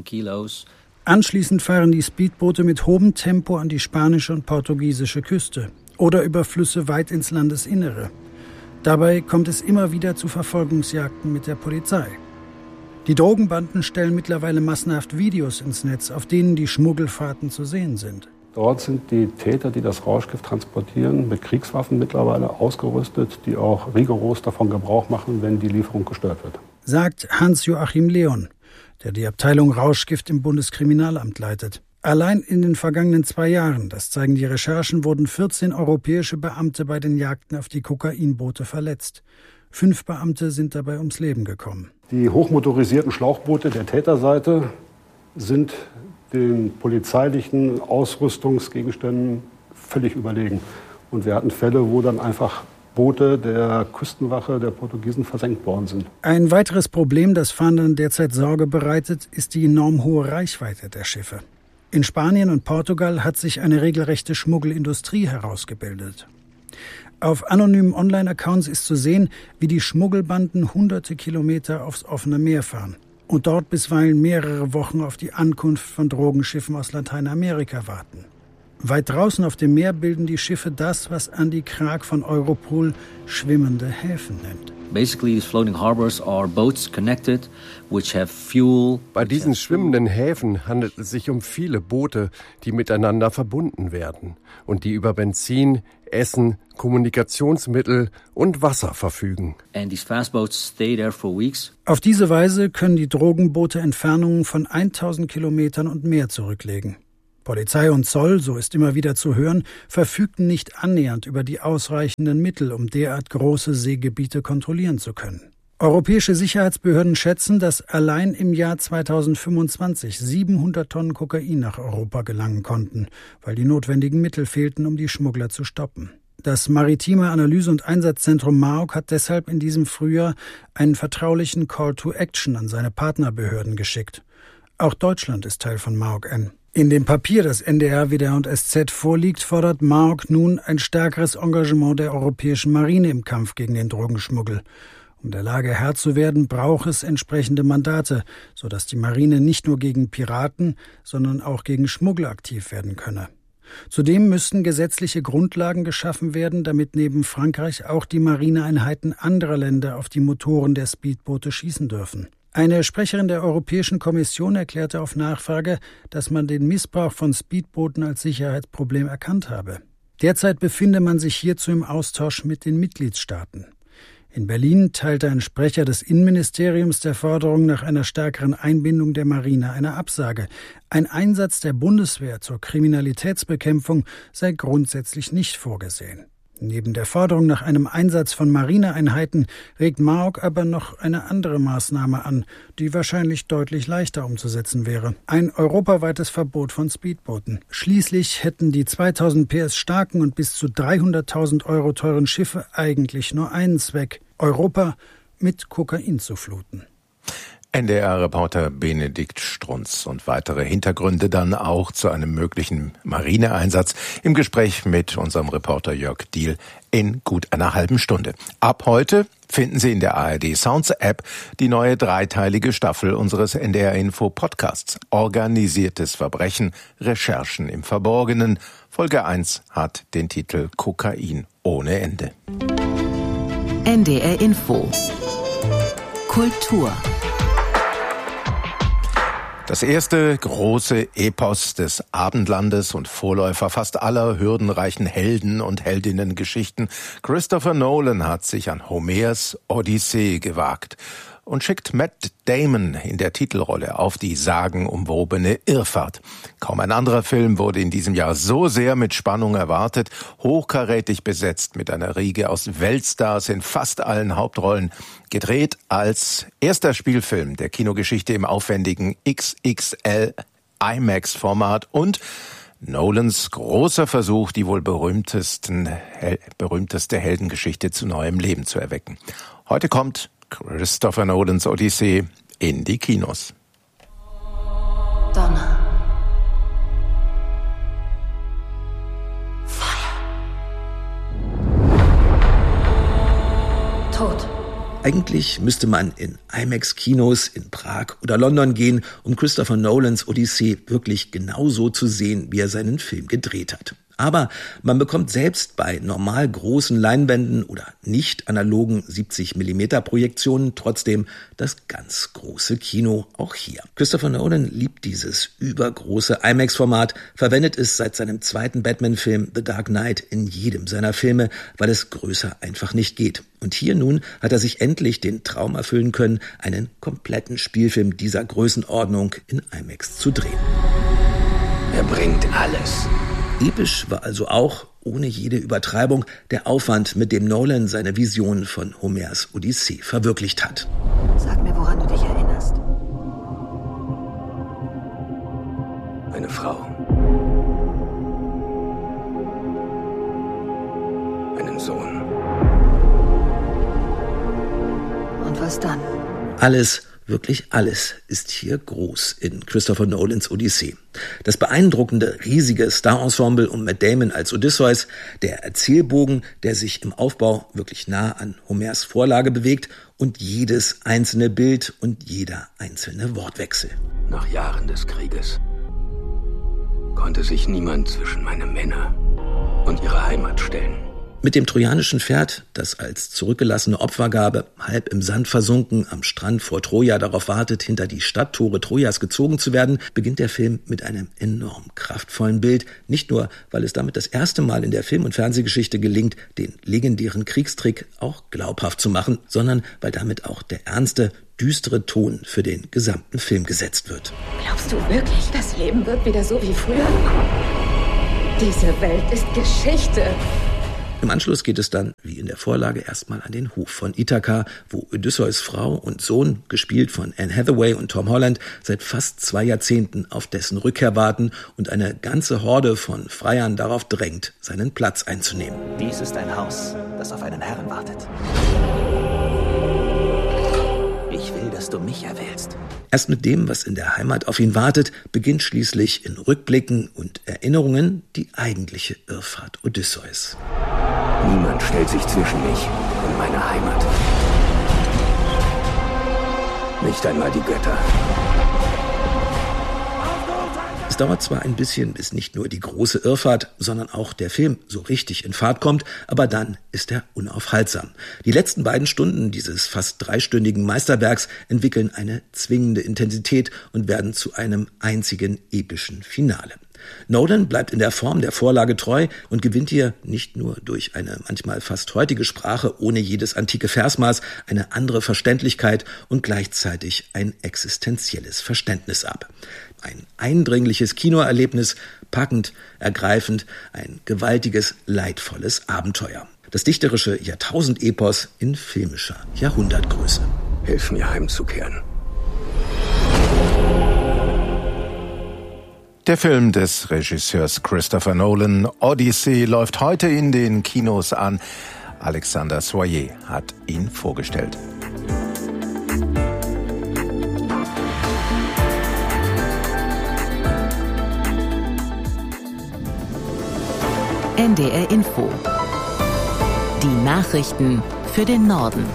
Anschließend fahren die Speedboote mit hohem Tempo an die spanische und portugiesische Küste oder über Flüsse weit ins Landesinnere. Dabei kommt es immer wieder zu Verfolgungsjagden mit der Polizei. Die Drogenbanden stellen mittlerweile massenhaft Videos ins Netz, auf denen die Schmuggelfahrten zu sehen sind. Dort sind die Täter, die das Rauschgift transportieren, mit Kriegswaffen mittlerweile ausgerüstet, die auch rigoros davon Gebrauch machen, wenn die Lieferung gestört wird. Sagt Hans-Joachim Leon, der die Abteilung Rauschgift im Bundeskriminalamt leitet. Allein in den vergangenen zwei Jahren, das zeigen die Recherchen, wurden vierzehn europäische Beamte bei den Jagden auf die Kokainboote verletzt. Fünf Beamte sind dabei ums Leben gekommen. Die hochmotorisierten Schlauchboote der Täterseite sind den polizeilichen Ausrüstungsgegenständen völlig überlegen. Und wir hatten Fälle, wo dann einfach Boote der Küstenwache der Portugiesen versenkt worden sind. Ein weiteres Problem, das Fahndern derzeit Sorge bereitet, ist die enorm hohe Reichweite der Schiffe. In Spanien und Portugal hat sich eine regelrechte Schmuggelindustrie herausgebildet. Auf anonymen Online-Accounts ist zu sehen, wie die Schmuggelbanden hunderte Kilometer aufs offene Meer fahren. und dort bisweilen mehrere Wochen auf die Ankunft von Drogenschiffen aus Lateinamerika warten. Weit draußen auf dem Meer bilden die Schiffe das, was Andy Krag von Europol schwimmende Häfen nennt. Bei diesen schwimmenden Häfen handelt es sich um viele Boote, die miteinander verbunden werden und die über Benzin, Essen, Kommunikationsmittel und Wasser verfügen. Auf diese Weise können die Drogenboote Entfernungen von tausend Kilometern und mehr zurücklegen. Polizei und Zoll, so ist immer wieder zu hören, verfügten nicht annähernd über die ausreichenden Mittel, um derart große Seegebiete kontrollieren zu können. Europäische Sicherheitsbehörden schätzen, dass allein im Jahr zweitausendfünfundzwanzig siebenhundert Tonnen Kokain nach Europa gelangen konnten, weil die notwendigen Mittel fehlten, um die Schmuggler zu stoppen. Das Maritime Analyse- und Einsatzzentrum M A O K hat deshalb in diesem Frühjahr einen vertraulichen Call to Action an seine Partnerbehörden geschickt. Auch Deutschland ist Teil von M A O K-N. In dem Papier, das N D R, W D R und S Z vorliegt, fordert M A O K nun ein stärkeres Engagement der europäischen Marine im Kampf gegen den Drogenschmuggel. Um der Lage Herr zu werden, braucht es entsprechende Mandate, sodass die Marine nicht nur gegen Piraten, sondern auch gegen Schmuggel aktiv werden könne. Zudem müssten gesetzliche Grundlagen geschaffen werden, damit neben Frankreich auch die Marineeinheiten anderer Länder auf die Motoren der Speedboote schießen dürfen. Eine Sprecherin der Europäischen Kommission erklärte auf Nachfrage, dass man den Missbrauch von Speedbooten als Sicherheitsproblem erkannt habe. Derzeit befinde man sich hierzu im Austausch mit den Mitgliedstaaten. In Berlin teilte ein Sprecher des Innenministeriums der Forderung nach einer stärkeren Einbindung der Marine eine Absage. Ein Einsatz der Bundeswehr zur Kriminalitätsbekämpfung sei grundsätzlich nicht vorgesehen. Neben der Forderung nach einem Einsatz von Marineeinheiten regt M A O K aber noch eine andere Maßnahme an, die wahrscheinlich deutlich leichter umzusetzen wäre. Ein europaweites Verbot von Speedbooten. Schließlich hätten die zweitausend P S starken und bis zu dreihunderttausend Euro teuren Schiffe eigentlich nur einen Zweck: Europa mit Kokain zu fluten. N D R-Reporter Benedikt Strunz und weitere Hintergründe dann auch zu einem möglichen Marineeinsatz im Gespräch mit unserem Reporter Jörg Diehl in gut einer halben Stunde. Ab heute finden Sie in der A R D Sounds App die neue dreiteilige Staffel unseres N D R Info Podcasts Organisiertes Verbrechen, Recherchen im Verborgenen. Folge eins hat den Titel Kokain ohne Ende. N D R Info Kultur. Das erste große Epos des Abendlandes und Vorläufer fast aller hürdenreichen Helden- und Heldinnengeschichten, Christopher Nolan hat sich an Homers Odyssee gewagt und schickt Matt Damon in der Titelrolle auf die sagenumwobene Irrfahrt. Kaum ein anderer Film wurde in diesem Jahr so sehr mit Spannung erwartet, hochkarätig besetzt mit einer Riege aus Weltstars in fast allen Hauptrollen, gedreht als erster Spielfilm der Kinogeschichte im aufwendigen X X L IMAX-Format und Nolans großer Versuch, die wohl berühmtesten, hel- berühmteste Heldengeschichte zu neuem Leben zu erwecken. Heute kommt Christopher Nolans Odyssee in die Kinos. Donner. Feuer. Tod. Eigentlich müsste man in IMAX-Kinos in Prag oder London gehen, um Christopher Nolans Odyssee wirklich genauso zu sehen, wie er seinen Film gedreht hat. Aber man bekommt selbst bei normal großen Leinwänden oder nicht analogen siebzig Millimeter Projektionen trotzdem das ganz große Kino auch hier. Christopher Nolan liebt dieses übergroße IMAX-Format, verwendet es seit seinem zweiten Batman-Film The Dark Knight in jedem seiner Filme, weil es größer einfach nicht geht. Und hier nun hat er sich endlich den Traum erfüllen können, einen kompletten Spielfilm dieser Größenordnung in IMAX zu drehen. Er bringt alles. Episch war also auch, ohne jede Übertreibung, der Aufwand, mit dem Nolan seine Vision von Homers Odyssee verwirklicht hat. Sag mir, woran du dich erinnerst. Eine Frau. Einen Sohn. Und was dann? Alles Wirklich alles ist hier groß in Christopher Nolans Odyssee. Das beeindruckende, riesige Star-Ensemble um Matt Damon als Odysseus, der Erzählbogen, der sich im Aufbau wirklich nah an Homers Vorlage bewegt und jedes einzelne Bild und jeder einzelne Wortwechsel. Nach Jahren des Krieges konnte sich niemand zwischen meine Männer und ihre Heimat stellen. Mit dem trojanischen Pferd, das als zurückgelassene Opfergabe halb im Sand versunken am Strand vor Troja darauf wartet, hinter die Stadttore Trojas gezogen zu werden, beginnt der Film mit einem enorm kraftvollen Bild. Nicht nur, weil es damit das erste Mal in der Film- und Fernsehgeschichte gelingt, den legendären Kriegstrick auch glaubhaft zu machen, sondern weil damit auch der ernste, düstere Ton für den gesamten Film gesetzt wird. Glaubst du wirklich, das Leben wird wieder so wie früher? Diese Welt ist Geschichte. Im Anschluss geht es dann, wie in der Vorlage, erstmal an den Hof von Ithaka, wo Odysseus Frau und Sohn, gespielt von Anne Hathaway und Tom Holland, seit fast zwei Jahrzehnten auf dessen Rückkehr warten und eine ganze Horde von Freiern darauf drängt, seinen Platz einzunehmen. Dies ist ein Haus, das auf einen Herrn wartet. Ich will, dass du mich erwählst. Erst mit dem, was in der Heimat auf ihn wartet, beginnt schließlich in Rückblicken und Erinnerungen die eigentliche Irrfahrt Odysseus. Niemand stellt sich zwischen mich und meine Heimat. Nicht einmal die Götter. Es dauert zwar ein bisschen, bis nicht nur die große Irrfahrt, sondern auch der Film so richtig in Fahrt kommt, aber dann ist er unaufhaltsam. Die letzten beiden Stunden dieses fast dreistündigen Meisterwerks entwickeln eine zwingende Intensität und werden zu einem einzigen epischen Finale. Nolan bleibt in der Form der Vorlage treu und gewinnt hier nicht nur durch eine manchmal fast heutige Sprache ohne jedes antike Versmaß eine andere Verständlichkeit und gleichzeitig ein existenzielles Verständnis ab. Ein eindringliches Kinoerlebnis, packend, ergreifend, ein gewaltiges, leidvolles Abenteuer. Das dichterische Jahrtausendepos in filmischer Jahrhundertgröße. Hilf mir heimzukehren. Der Film des Regisseurs Christopher Nolan, Odyssey, läuft heute in den Kinos an. Alexander Soyer hat ihn vorgestellt. N D R Info. Die Nachrichten für den Norden.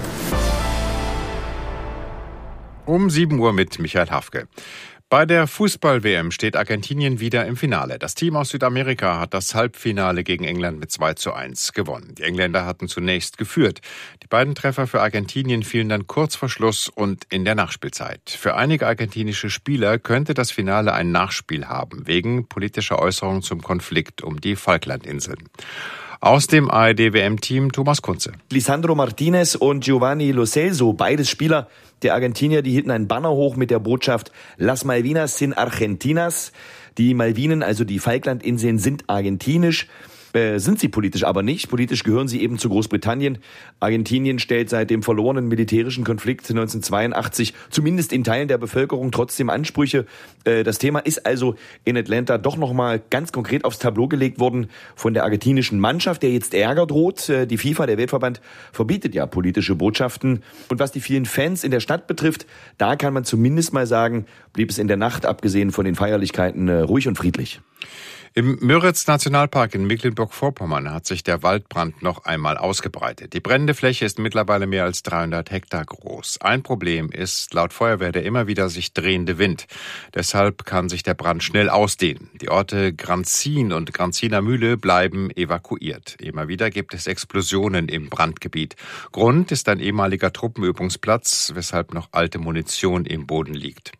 Um sieben Uhr mit Michael Hafke. Bei der Fußball-W M steht Argentinien wieder im Finale. Das Team aus Südamerika hat das Halbfinale gegen England mit zwei zu eins gewonnen. Die Engländer hatten zunächst geführt. Die beiden Treffer für Argentinien fielen dann kurz vor Schluss und in der Nachspielzeit. Für einige argentinische Spieler könnte das Finale ein Nachspiel haben, wegen politischer Äußerungen zum Konflikt um die Falklandinseln. Aus dem A R D-W M-Team Thomas Kunze. Lisandro Martinez und Giovanni Lo Celso, beides Spieler der Argentinier, die hielten einen Banner hoch mit der Botschaft Las Malvinas sin Argentinas. Die Malvinen, also die Falklandinseln, sind argentinisch. Äh, sind sie politisch aber nicht. Politisch gehören sie eben zu Großbritannien. Argentinien stellt seit dem verlorenen militärischen Konflikt neunzehnhundertzweiundachtzig zumindest in Teilen der Bevölkerung trotzdem Ansprüche. Äh, das Thema ist also in Atlanta doch nochmal ganz konkret aufs Tableau gelegt worden von der argentinischen Mannschaft, der jetzt Ärger droht. Äh, die FIFA, der Weltverband, verbietet ja politische Botschaften. Und was die vielen Fans in der Stadt betrifft, da kann man zumindest mal sagen, blieb es in der Nacht, abgesehen von den Feierlichkeiten, äh, ruhig und friedlich. Im Müritz-Nationalpark in Mecklenburg-Vorpommern hat sich der Waldbrand noch einmal ausgebreitet. Die brennende Fläche ist mittlerweile mehr als dreihundert Hektar groß. Ein Problem ist laut Feuerwehr der immer wieder sich drehende Wind. Deshalb kann sich der Brand schnell ausdehnen. Die Orte Granzin und Granziner Mühle bleiben evakuiert. Immer wieder gibt es Explosionen im Brandgebiet. Grund ist ein ehemaliger Truppenübungsplatz, weshalb noch alte Munition im Boden liegt.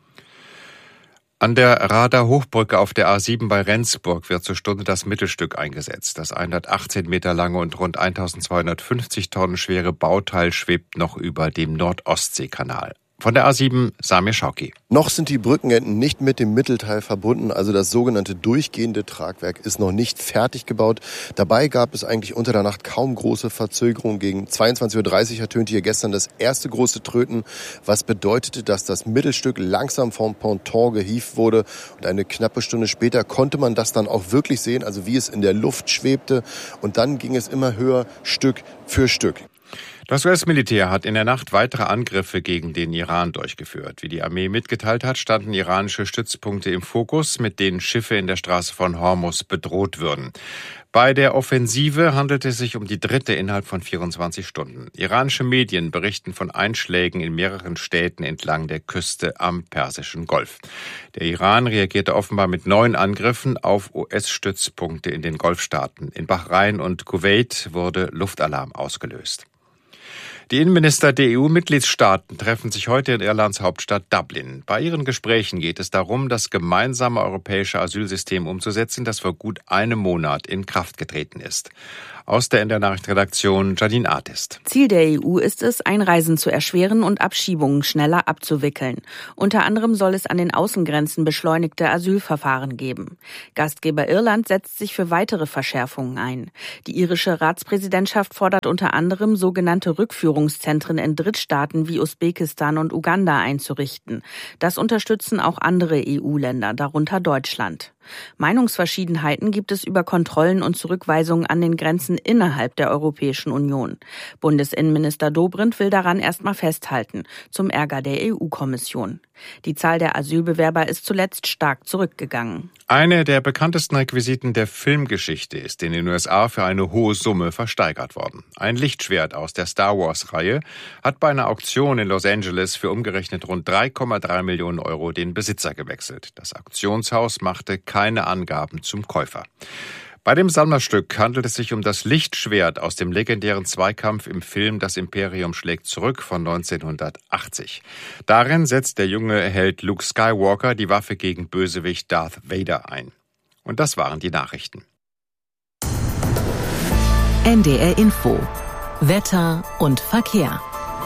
An der Rader Hochbrücke auf der A sieben bei Rendsburg wird zur Stunde das Mittelstück eingesetzt. Das hundertachtzehn Meter lange und rund eintausendzweihundertfünfzig Tonnen schwere Bauteil schwebt noch über dem Nord-Ostsee-Kanal. Von der A sieben, Samir Schauki. Noch sind die Brückenenden nicht mit dem Mittelteil verbunden, also das sogenannte durchgehende Tragwerk ist noch nicht fertig gebaut. Dabei gab es eigentlich unter der Nacht kaum große Verzögerungen. Gegen zweiundzwanzig Uhr dreißig ertönte hier gestern das erste große Tröten, was bedeutete, dass das Mittelstück langsam vom Ponton gehievt wurde. Und eine knappe Stunde später konnte man das dann auch wirklich sehen, also wie es in der Luft schwebte. Und dann ging es immer höher, Stück für Stück. Das U S-Militär hat in der Nacht weitere Angriffe gegen den Iran durchgeführt. Wie die Armee mitgeteilt hat, standen iranische Stützpunkte im Fokus, mit denen Schiffe in der Straße von Hormuz bedroht würden. Bei der Offensive handelt es sich um die dritte innerhalb von vierundzwanzig Stunden. Iranische Medien berichten von Einschlägen in mehreren Städten entlang der Küste am Persischen Golf. Der Iran reagierte offenbar mit neuen Angriffen auf U S-Stützpunkte in den Golfstaaten. In Bahrain und Kuwait wurde Luftalarm ausgelöst. Die Innenminister der E U-Mitgliedstaaten treffen sich heute in Irlands Hauptstadt Dublin. Bei ihren Gesprächen geht es darum, das gemeinsame europäische Asylsystem umzusetzen, das vor gut einem Monat in Kraft getreten ist. Aus der N D R-Nachrichtenredaktion Janine Artist. Ziel der E U ist es, Einreisen zu erschweren und Abschiebungen schneller abzuwickeln. Unter anderem soll es an den Außengrenzen beschleunigte Asylverfahren geben. Gastgeber Irland setzt sich für weitere Verschärfungen ein. Die irische Ratspräsidentschaft fordert unter anderem, sogenannte Rückführungszentren in Drittstaaten wie Usbekistan und Uganda einzurichten. Das unterstützen auch andere E U-Länder, darunter Deutschland. Meinungsverschiedenheiten gibt es über Kontrollen und Zurückweisungen an den Grenzen innerhalb der Europäischen Union. Bundesinnenminister Dobrindt will daran erstmal festhalten, zum Ärger der E U-Kommission. Die Zahl der Asylbewerber ist zuletzt stark zurückgegangen. Eine der bekanntesten Requisiten der Filmgeschichte ist in den U S A für eine hohe Summe versteigert worden. Ein Lichtschwert aus der Star-Wars-Reihe hat bei einer Auktion in Los Angeles für umgerechnet rund drei Komma drei Millionen Euro den Besitzer gewechselt. Das Auktionshaus machte keine Angaben zum Käufer. Bei dem Sammlerstück handelt es sich um das Lichtschwert aus dem legendären Zweikampf im Film Das Imperium schlägt zurück von neunzehnhundertachtzig. Darin setzt der junge Held Luke Skywalker die Waffe gegen Bösewicht Darth Vader ein. Und das waren die Nachrichten. N D R Info. Wetter und Verkehr.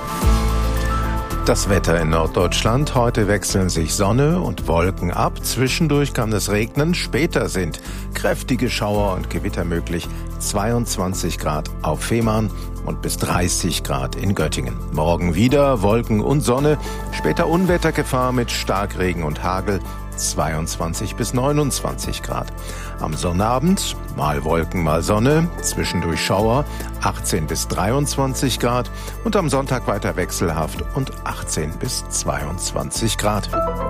Das Wetter in Norddeutschland. Heute wechseln sich Sonne und Wolken ab. Zwischendurch kann es regnen. Später sind kräftige Schauer und Gewitter möglich. zweiundzwanzig Grad auf Fehmarn und bis dreißig Grad in Göttingen. Morgen wieder Wolken und Sonne. Später Unwettergefahr mit Starkregen und Hagel. zweiundzwanzig bis neunundzwanzig Grad. Am Sonnabend mal Wolken, mal Sonne, zwischendurch Schauer, achtzehn bis dreiundzwanzig Grad und am Sonntag weiter wechselhaft und achtzehn bis zweiundzwanzig Grad.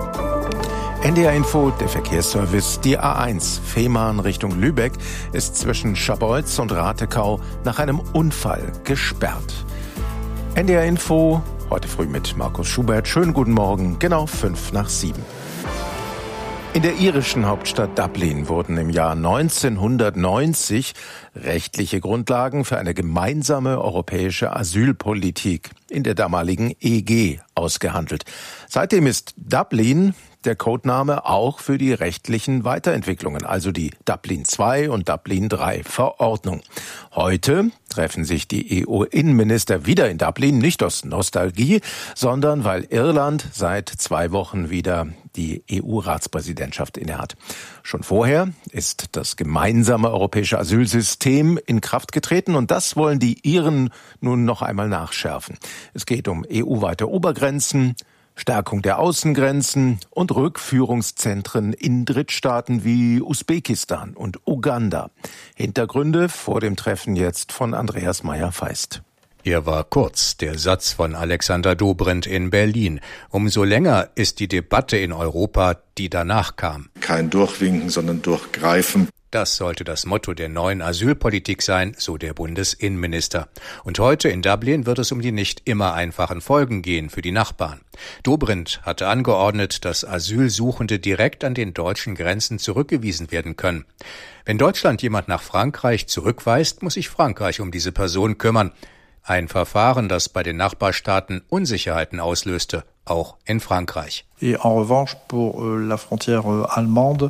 N D R Info, der Verkehrsservice. Die A eins Fehmarn Richtung Lübeck ist zwischen Scharbeutz und Ratekau nach einem Unfall gesperrt. N D R Info, heute früh mit Markus Schubert. Schönen guten Morgen, genau fünf nach sieben. In der irischen Hauptstadt Dublin wurden im Jahr neunzehnhundertneunzig rechtliche Grundlagen für eine gemeinsame europäische Asylpolitik in der damaligen E G ausgehandelt. Seitdem ist Dublin der Codename auch für die rechtlichen Weiterentwicklungen, also die Dublin zwei und Dublin drei Verordnung. Heute treffen sich die E U-Innenminister wieder in Dublin, nicht aus Nostalgie, sondern weil Irland seit zwei Wochen wieder die E U-Ratspräsidentschaft innehat. Schon vorher ist das gemeinsame europäische Asylsystem in Kraft getreten und das wollen die Iren nun noch einmal nachschärfen. Es geht um E U-weite Obergrenzen, Stärkung der Außengrenzen und Rückführungszentren in Drittstaaten wie Usbekistan und Uganda. Hintergründe vor dem Treffen jetzt von Andreas Meyer-Feist. Er war kurz, der Satz von Alexander Dobrindt in Berlin. Umso länger ist die Debatte in Europa, die danach kam. Kein Durchwinken, sondern Durchgreifen. Das sollte das Motto der neuen Asylpolitik sein, so der Bundesinnenminister. Und heute in Dublin wird es um die nicht immer einfachen Folgen gehen für die Nachbarn. Dobrindt hatte angeordnet, dass Asylsuchende direkt an den deutschen Grenzen zurückgewiesen werden können. Wenn Deutschland jemand nach Frankreich zurückweist, muss sich Frankreich um diese Person kümmern. Ein Verfahren, das bei den Nachbarstaaten Unsicherheiten auslöste, auch in Frankreich. Et en revanche, pour la frontière allemande,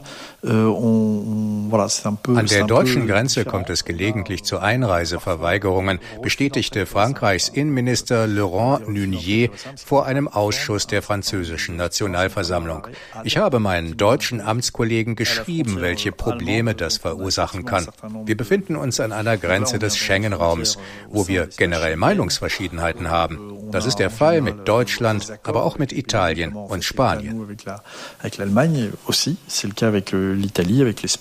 on, voilà, c'est un peu. An der deutschen Grenze kommt es gelegentlich zu Einreiseverweigerungen, bestätigte Frankreichs Innenminister Laurent Nunez vor einem Ausschuss der französischen Nationalversammlung. Ich habe meinen deutschen Amtskollegen geschrieben, welche Probleme das verursachen kann. Wir befinden uns an einer Grenze des Schengen-Raums, wo wir generell Meinungsverschiedenheiten haben. Das ist der Fall mit Deutschland, aber auch mit Italien und Spanien.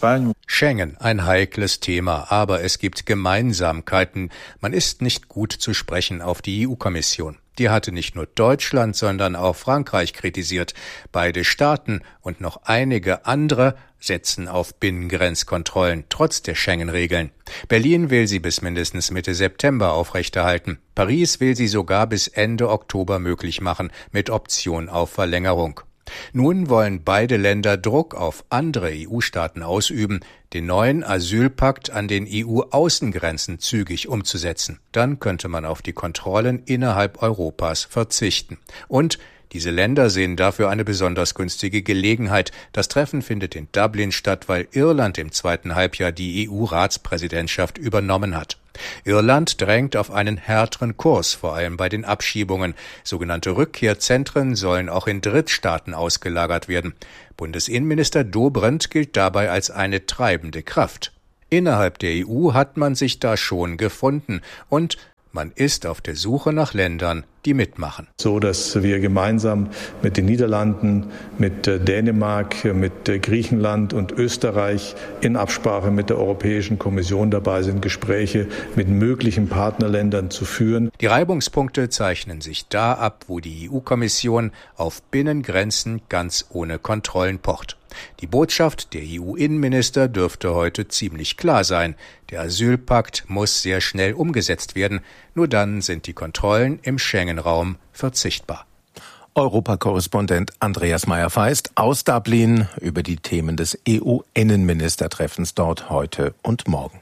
Schengen, ein heikles Thema, aber es gibt Gemeinsamkeiten. Man ist nicht gut zu sprechen auf die E U-Kommission. Die hatte nicht nur Deutschland, sondern auch Frankreich kritisiert. Beide Staaten und noch einige andere setzen auf Binnengrenzkontrollen, trotz der Schengen-Regeln. Berlin will sie bis mindestens Mitte September aufrechterhalten. Paris will sie sogar bis Ende Oktober möglich machen, mit Option auf Verlängerung. Nun wollen beide Länder Druck auf andere E U-Staaten ausüben, den neuen Asylpakt an den E U-Außengrenzen zügig umzusetzen. Dann könnte man auf die Kontrollen innerhalb Europas verzichten. Und diese Länder sehen dafür eine besonders günstige Gelegenheit. Das Treffen findet in Dublin statt, weil Irland im zweiten Halbjahr die E U-Ratspräsidentschaft übernommen hat. Irland drängt auf einen härteren Kurs, vor allem bei den Abschiebungen. Sogenannte Rückkehrzentren sollen auch in Drittstaaten ausgelagert werden. Bundesinnenminister Dobrindt gilt dabei als eine treibende Kraft. Innerhalb der E U hat man sich da schon gefunden und man ist auf der Suche nach Ländern, die mitmachen. So, dass wir gemeinsam mit den Niederlanden, mit Dänemark, mit Griechenland und Österreich in Absprache mit der Europäischen Kommission dabei sind, Gespräche mit möglichen Partnerländern zu führen. Die Reibungspunkte zeichnen sich da ab, wo die E U-Kommission auf Binnengrenzen ganz ohne Kontrollen pocht. Die Botschaft der E U-Innenminister dürfte heute ziemlich klar sein. Der Asylpakt muss sehr schnell umgesetzt werden. Nur dann sind die Kontrollen im Schengen-Raum verzichtbar. Europakorrespondent Andreas Meyer-Feist aus Dublin über die Themen des E U-Innenministertreffens dort heute und morgen.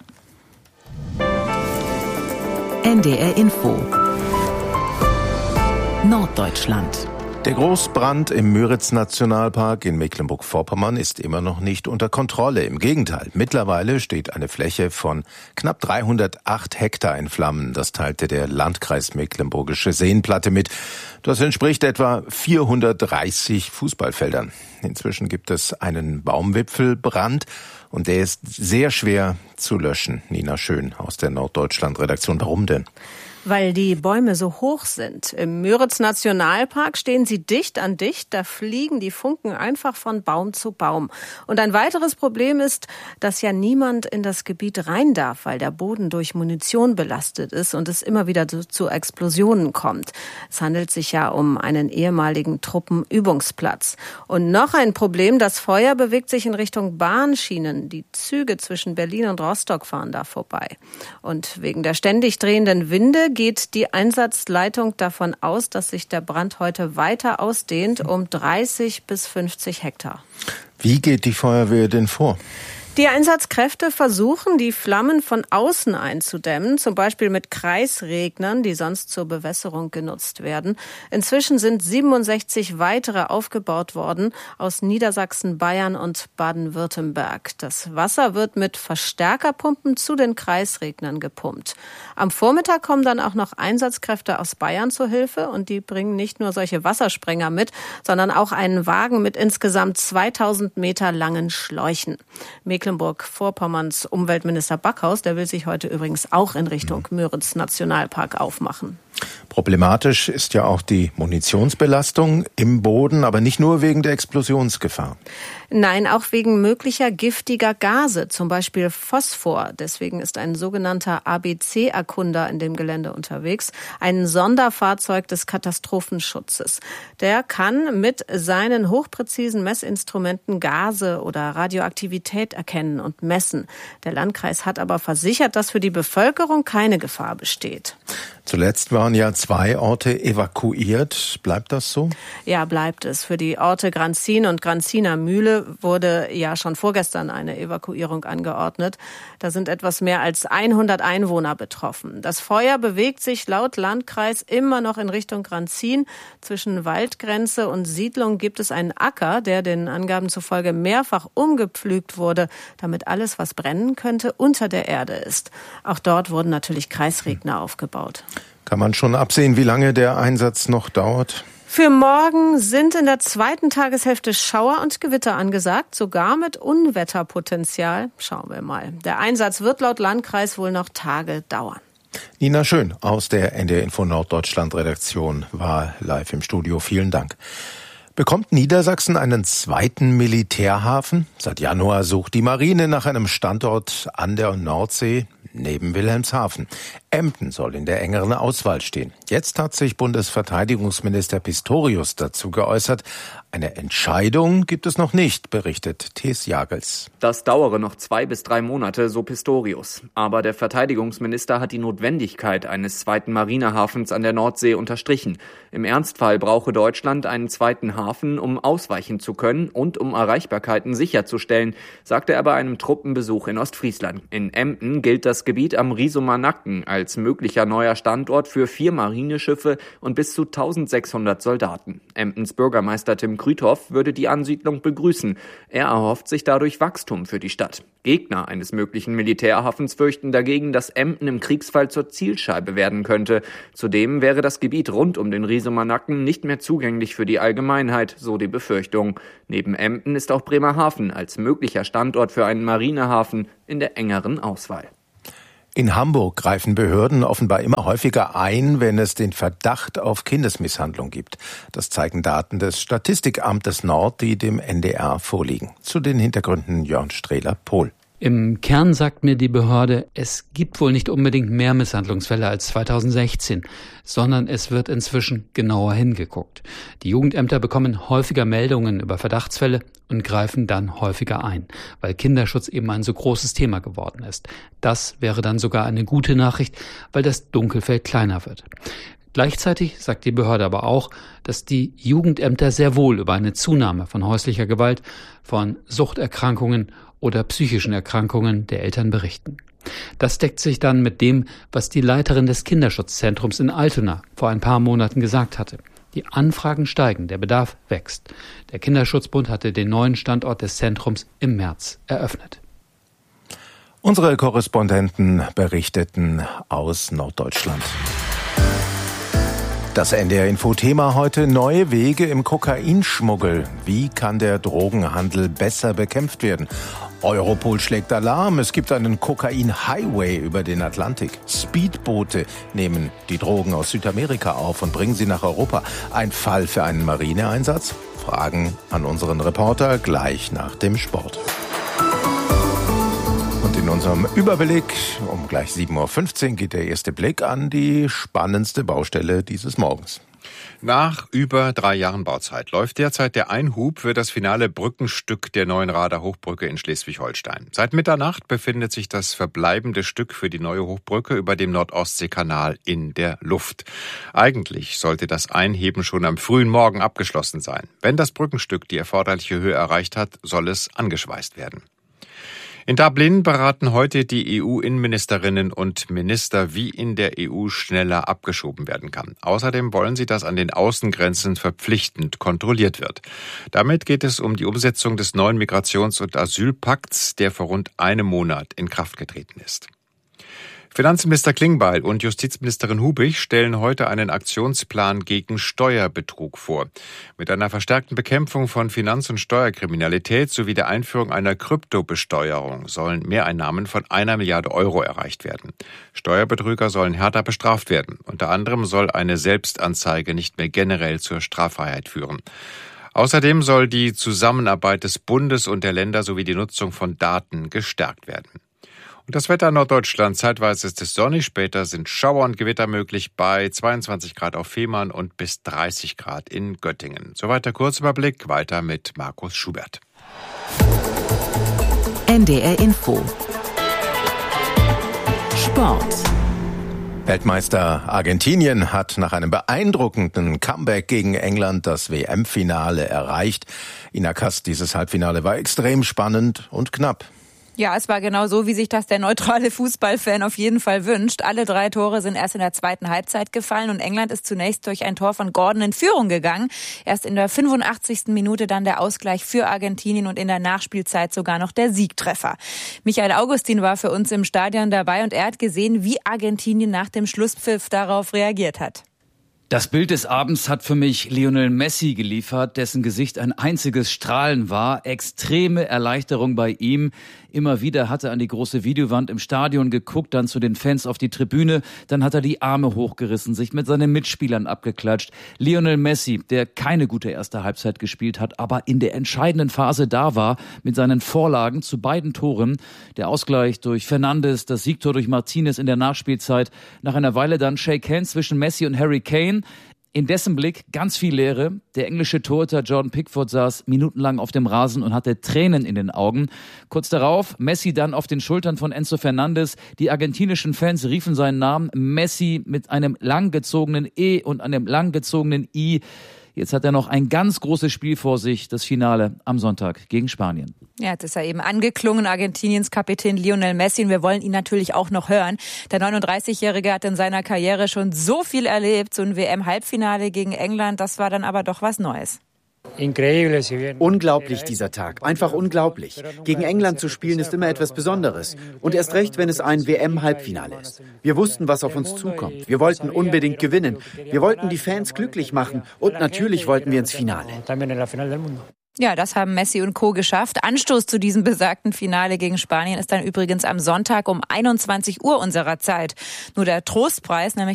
N D R Info Norddeutschland. Der Großbrand im Müritz-Nationalpark in Mecklenburg-Vorpommern ist immer noch nicht unter Kontrolle. Im Gegenteil, mittlerweile steht eine Fläche von knapp dreihundertacht Hektar in Flammen. Das teilte der Landkreis Mecklenburgische Seenplatte mit. Das entspricht etwa vierhundertdreißig Fußballfeldern. Inzwischen gibt es einen Baumwipfelbrand und der ist sehr schwer zu löschen. Nina Schön aus der Norddeutschland-Redaktion. Warum denn? Weil die Bäume so hoch sind. Im Müritz-Nationalpark stehen sie dicht an dicht, da fliegen die Funken einfach von Baum zu Baum. Und ein weiteres Problem ist, dass ja niemand in das Gebiet rein darf, weil der Boden durch Munition belastet ist und es immer wieder zu, zu Explosionen kommt. Es handelt sich ja um einen ehemaligen Truppenübungsplatz. Und noch ein Problem, das Feuer bewegt sich in Richtung Bahnschienen. Die Züge zwischen Berlin und Rostock fahren da vorbei. Und wegen der ständig drehenden Winde geht die Einsatzleitung davon aus, dass sich der Brand heute weiter ausdehnt um dreißig bis fünfzig Hektar. Wie geht die Feuerwehr denn vor? Die Einsatzkräfte versuchen, die Flammen von außen einzudämmen, zum Beispiel mit Kreisregnern, die sonst zur Bewässerung genutzt werden. Inzwischen sind siebenundsechzig weitere aufgebaut worden aus Niedersachsen, Bayern und Baden-Württemberg. Das Wasser wird mit Verstärkerpumpen zu den Kreisregnern gepumpt. Am Vormittag kommen dann auch noch Einsatzkräfte aus Bayern zur Hilfe und die bringen nicht nur solche Wassersprenger mit, sondern auch einen Wagen mit insgesamt zweitausend Meter langen Schläuchen. Mecklenburg-Vorpommerns Umweltminister Backhaus, der will sich heute übrigens auch in Richtung Müritz-Nationalpark aufmachen. Problematisch ist ja auch die Munitionsbelastung im Boden, aber nicht nur wegen der Explosionsgefahr. Nein, auch wegen möglicher giftiger Gase, zum Beispiel Phosphor. Deswegen ist ein sogenannter A B C-Erkunder in dem Gelände unterwegs, ein Sonderfahrzeug des Katastrophenschutzes. Der kann mit seinen hochpräzisen Messinstrumenten Gase oder Radioaktivität erkennen und messen. Der Landkreis hat aber versichert, dass für die Bevölkerung keine Gefahr besteht. Zuletzt waren ja zwei Orte evakuiert. Bleibt das so? Ja, bleibt es. Für die Orte Granzin und Granziner Mühle wurde ja schon vorgestern eine Evakuierung angeordnet. Da sind etwas mehr als hundert Einwohner betroffen. Das Feuer bewegt sich laut Landkreis immer noch in Richtung Granzin. Zwischen Waldgrenze und Siedlung gibt es einen Acker, der den Angaben zufolge mehrfach umgepflügt wurde, damit alles, was brennen könnte, unter der Erde ist. Auch dort wurden natürlich Kreisregner aufgebaut. Kann man schon absehen, wie lange der Einsatz noch dauert? Für morgen sind in der zweiten Tageshälfte Schauer und Gewitter angesagt, sogar mit Unwetterpotenzial. Schauen wir mal. Der Einsatz wird laut Landkreis wohl noch Tage dauern. Nina Schön aus der N D R Info Norddeutschland Redaktion war live im Studio. Vielen Dank. Bekommt Niedersachsen einen zweiten Militärhafen? Seit Januar sucht die Marine nach einem Standort an der Nordsee neben Wilhelmshaven. Emden soll in der engeren Auswahl stehen. Jetzt hat sich Bundesverteidigungsminister Pistorius dazu geäußert. Eine Entscheidung gibt es noch nicht, berichtet Thes Jagels. Das dauere noch zwei bis drei Monate, so Pistorius. Aber der Verteidigungsminister hat die Notwendigkeit eines zweiten Marinehafens an der Nordsee unterstrichen. Im Ernstfall brauche Deutschland einen zweiten Hafen, um ausweichen zu können und um Erreichbarkeiten sicherzustellen, sagte er bei einem Truppenbesuch in Ostfriesland. In Emden gilt das Gebiet am Riesumer Nacken als möglicher neuer Standort für vier Marineschiffe und bis zu eintausendsechshundert Soldaten. Emdens Bürgermeister Tim Krüthoff würde die Ansiedlung begrüßen. Er erhofft sich dadurch Wachstum für die Stadt. Gegner eines möglichen Militärhafens fürchten dagegen, dass Emden im Kriegsfall zur Zielscheibe werden könnte. Zudem wäre das Gebiet rund um den Riesumer Nacken nicht mehr zugänglich für die Allgemeinheit, so die Befürchtung. Neben Emden ist auch Bremerhaven als möglicher Standort für einen Marinehafen in der engeren Auswahl. In Hamburg greifen Behörden offenbar immer häufiger ein, wenn es den Verdacht auf Kindesmisshandlung gibt. Das zeigen Daten des Statistikamtes Nord, die dem N D R vorliegen. Zu den Hintergründen Jörn Strehler-Pohl. Im Kern sagt mir die Behörde, es gibt wohl nicht unbedingt mehr Misshandlungsfälle als zweitausendsechzehn, sondern es wird inzwischen genauer hingeguckt. Die Jugendämter bekommen häufiger Meldungen über Verdachtsfälle und greifen dann häufiger ein, weil Kinderschutz eben ein so großes Thema geworden ist. Das wäre dann sogar eine gute Nachricht, weil das Dunkelfeld kleiner wird. Gleichzeitig sagt die Behörde aber auch, dass die Jugendämter sehr wohl über eine Zunahme von häuslicher Gewalt, von Suchterkrankungen oder psychischen Erkrankungen der Eltern berichten. Das deckt sich dann mit dem, was die Leiterin des Kinderschutzzentrums in Altona vor ein paar Monaten gesagt hatte. Die Anfragen steigen, der Bedarf wächst. Der Kinderschutzbund hatte den neuen Standort des Zentrums im März eröffnet. Unsere Korrespondenten berichteten aus Norddeutschland. Das N D R-Info-Thema heute: neue Wege im Kokainschmuggel. Wie kann der Drogenhandel besser bekämpft werden? Europol schlägt Alarm. Es gibt einen Kokain-Highway über den Atlantik. Speedboote nehmen die Drogen aus Südamerika auf und bringen sie nach Europa. Ein Fall für einen Marineeinsatz? Fragen an unseren Reporter gleich nach dem Sport. Und in unserem Überblick um gleich sieben Uhr fünfzehn geht der erste Blick an die spannendste Baustelle dieses Morgens. Nach über drei Jahren Bauzeit läuft derzeit der Einhub für das finale Brückenstück der neuen Rader Hochbrücke in Schleswig-Holstein. Seit Mitternacht befindet sich das verbleibende Stück für die neue Hochbrücke über dem Nordostseekanal in der Luft. Eigentlich sollte das Einheben schon am frühen Morgen abgeschlossen sein. Wenn das Brückenstück die erforderliche Höhe erreicht hat, soll es angeschweißt werden. In Dublin beraten heute die E U-Innenministerinnen und Minister, wie in der E U schneller abgeschoben werden kann. Außerdem wollen sie, dass an den Außengrenzen verpflichtend kontrolliert wird. Damit geht es um die Umsetzung des neuen Migrations- und Asylpakts, der vor rund einem Monat in Kraft getreten ist. Finanzminister Klingbeil und Justizministerin Hubig stellen heute einen Aktionsplan gegen Steuerbetrug vor. Mit einer verstärkten Bekämpfung von Finanz- und Steuerkriminalität sowie der Einführung einer Kryptobesteuerung sollen Mehreinnahmen von einer Milliarde Euro erreicht werden. Steuerbetrüger sollen härter bestraft werden. Unter anderem soll eine Selbstanzeige nicht mehr generell zur Straffreiheit führen. Außerdem soll die Zusammenarbeit des Bundes und der Länder sowie die Nutzung von Daten gestärkt werden. Und das Wetter in Norddeutschland: zeitweise ist es sonnig, später sind Schauer und Gewitter möglich bei zweiundzwanzig Grad auf Fehmarn und bis dreißig Grad in Göttingen. Soweit der Kurzüberblick, weiter mit Markus Schubert. N D R Info Sport. Weltmeister Argentinien hat nach einem beeindruckenden Comeback gegen England das W M-Finale erreicht. Ina Kast, dieses Halbfinale war extrem spannend und knapp. Ja, es war genau so, wie sich das der neutrale Fußballfan auf jeden Fall wünscht. Alle drei Tore sind erst in der zweiten Halbzeit gefallen und England ist zunächst durch ein Tor von Gordon in Führung gegangen. Erst in der fünfundachtzigsten Minute dann der Ausgleich für Argentinien und in der Nachspielzeit sogar noch der Siegtreffer. Michael Augustin war für uns im Stadion dabei und er hat gesehen, wie Argentinien nach dem Schlusspfiff darauf reagiert hat. Das Bild des Abends hat für mich Lionel Messi geliefert, dessen Gesicht ein einziges Strahlen war. Extreme Erleichterung bei ihm. Immer wieder hat er an die große Videowand im Stadion geguckt, dann zu den Fans auf die Tribüne. Dann hat er die Arme hochgerissen, sich mit seinen Mitspielern abgeklatscht. Lionel Messi, der keine gute erste Halbzeit gespielt hat, aber in der entscheidenden Phase da war, mit seinen Vorlagen zu beiden Toren. Der Ausgleich durch Fernandes, das Siegtor durch Martinez in der Nachspielzeit. Nach einer Weile dann Shake Hands zwischen Messi und Harry Kane. In dessen Blick ganz viel Leere. Der englische Torhüter Jordan Pickford saß minutenlang auf dem Rasen und hatte Tränen in den Augen. Kurz darauf Messi dann auf den Schultern von Enzo Fernandes. Die argentinischen Fans riefen seinen Namen. Messi mit einem langgezogenen E und einem langgezogenen I. Jetzt hat er noch ein ganz großes Spiel vor sich, das Finale am Sonntag gegen Spanien. Ja, jetzt ist er eben angeklungen, Argentiniens Kapitän Lionel Messi. Und wir wollen ihn natürlich auch noch hören. Der neununddreißigjährige hat in seiner Karriere schon so viel erlebt. So ein W M-Halbfinale gegen England, das war dann aber doch was Neues. Unglaublich dieser Tag, einfach unglaublich. Gegen England zu spielen ist immer etwas Besonderes. Und erst recht, wenn es ein W M-Halbfinale ist. Wir wussten, was auf uns zukommt. Wir wollten unbedingt gewinnen. Wir wollten die Fans glücklich machen. Und natürlich wollten wir ins Finale. Ja, das haben Messi und Co. geschafft. Anstoß zu diesem besagten Finale gegen Spanien ist dann übrigens am Sonntag um einundzwanzig Uhr unserer Zeit. Nur der Trostpreis, nämlich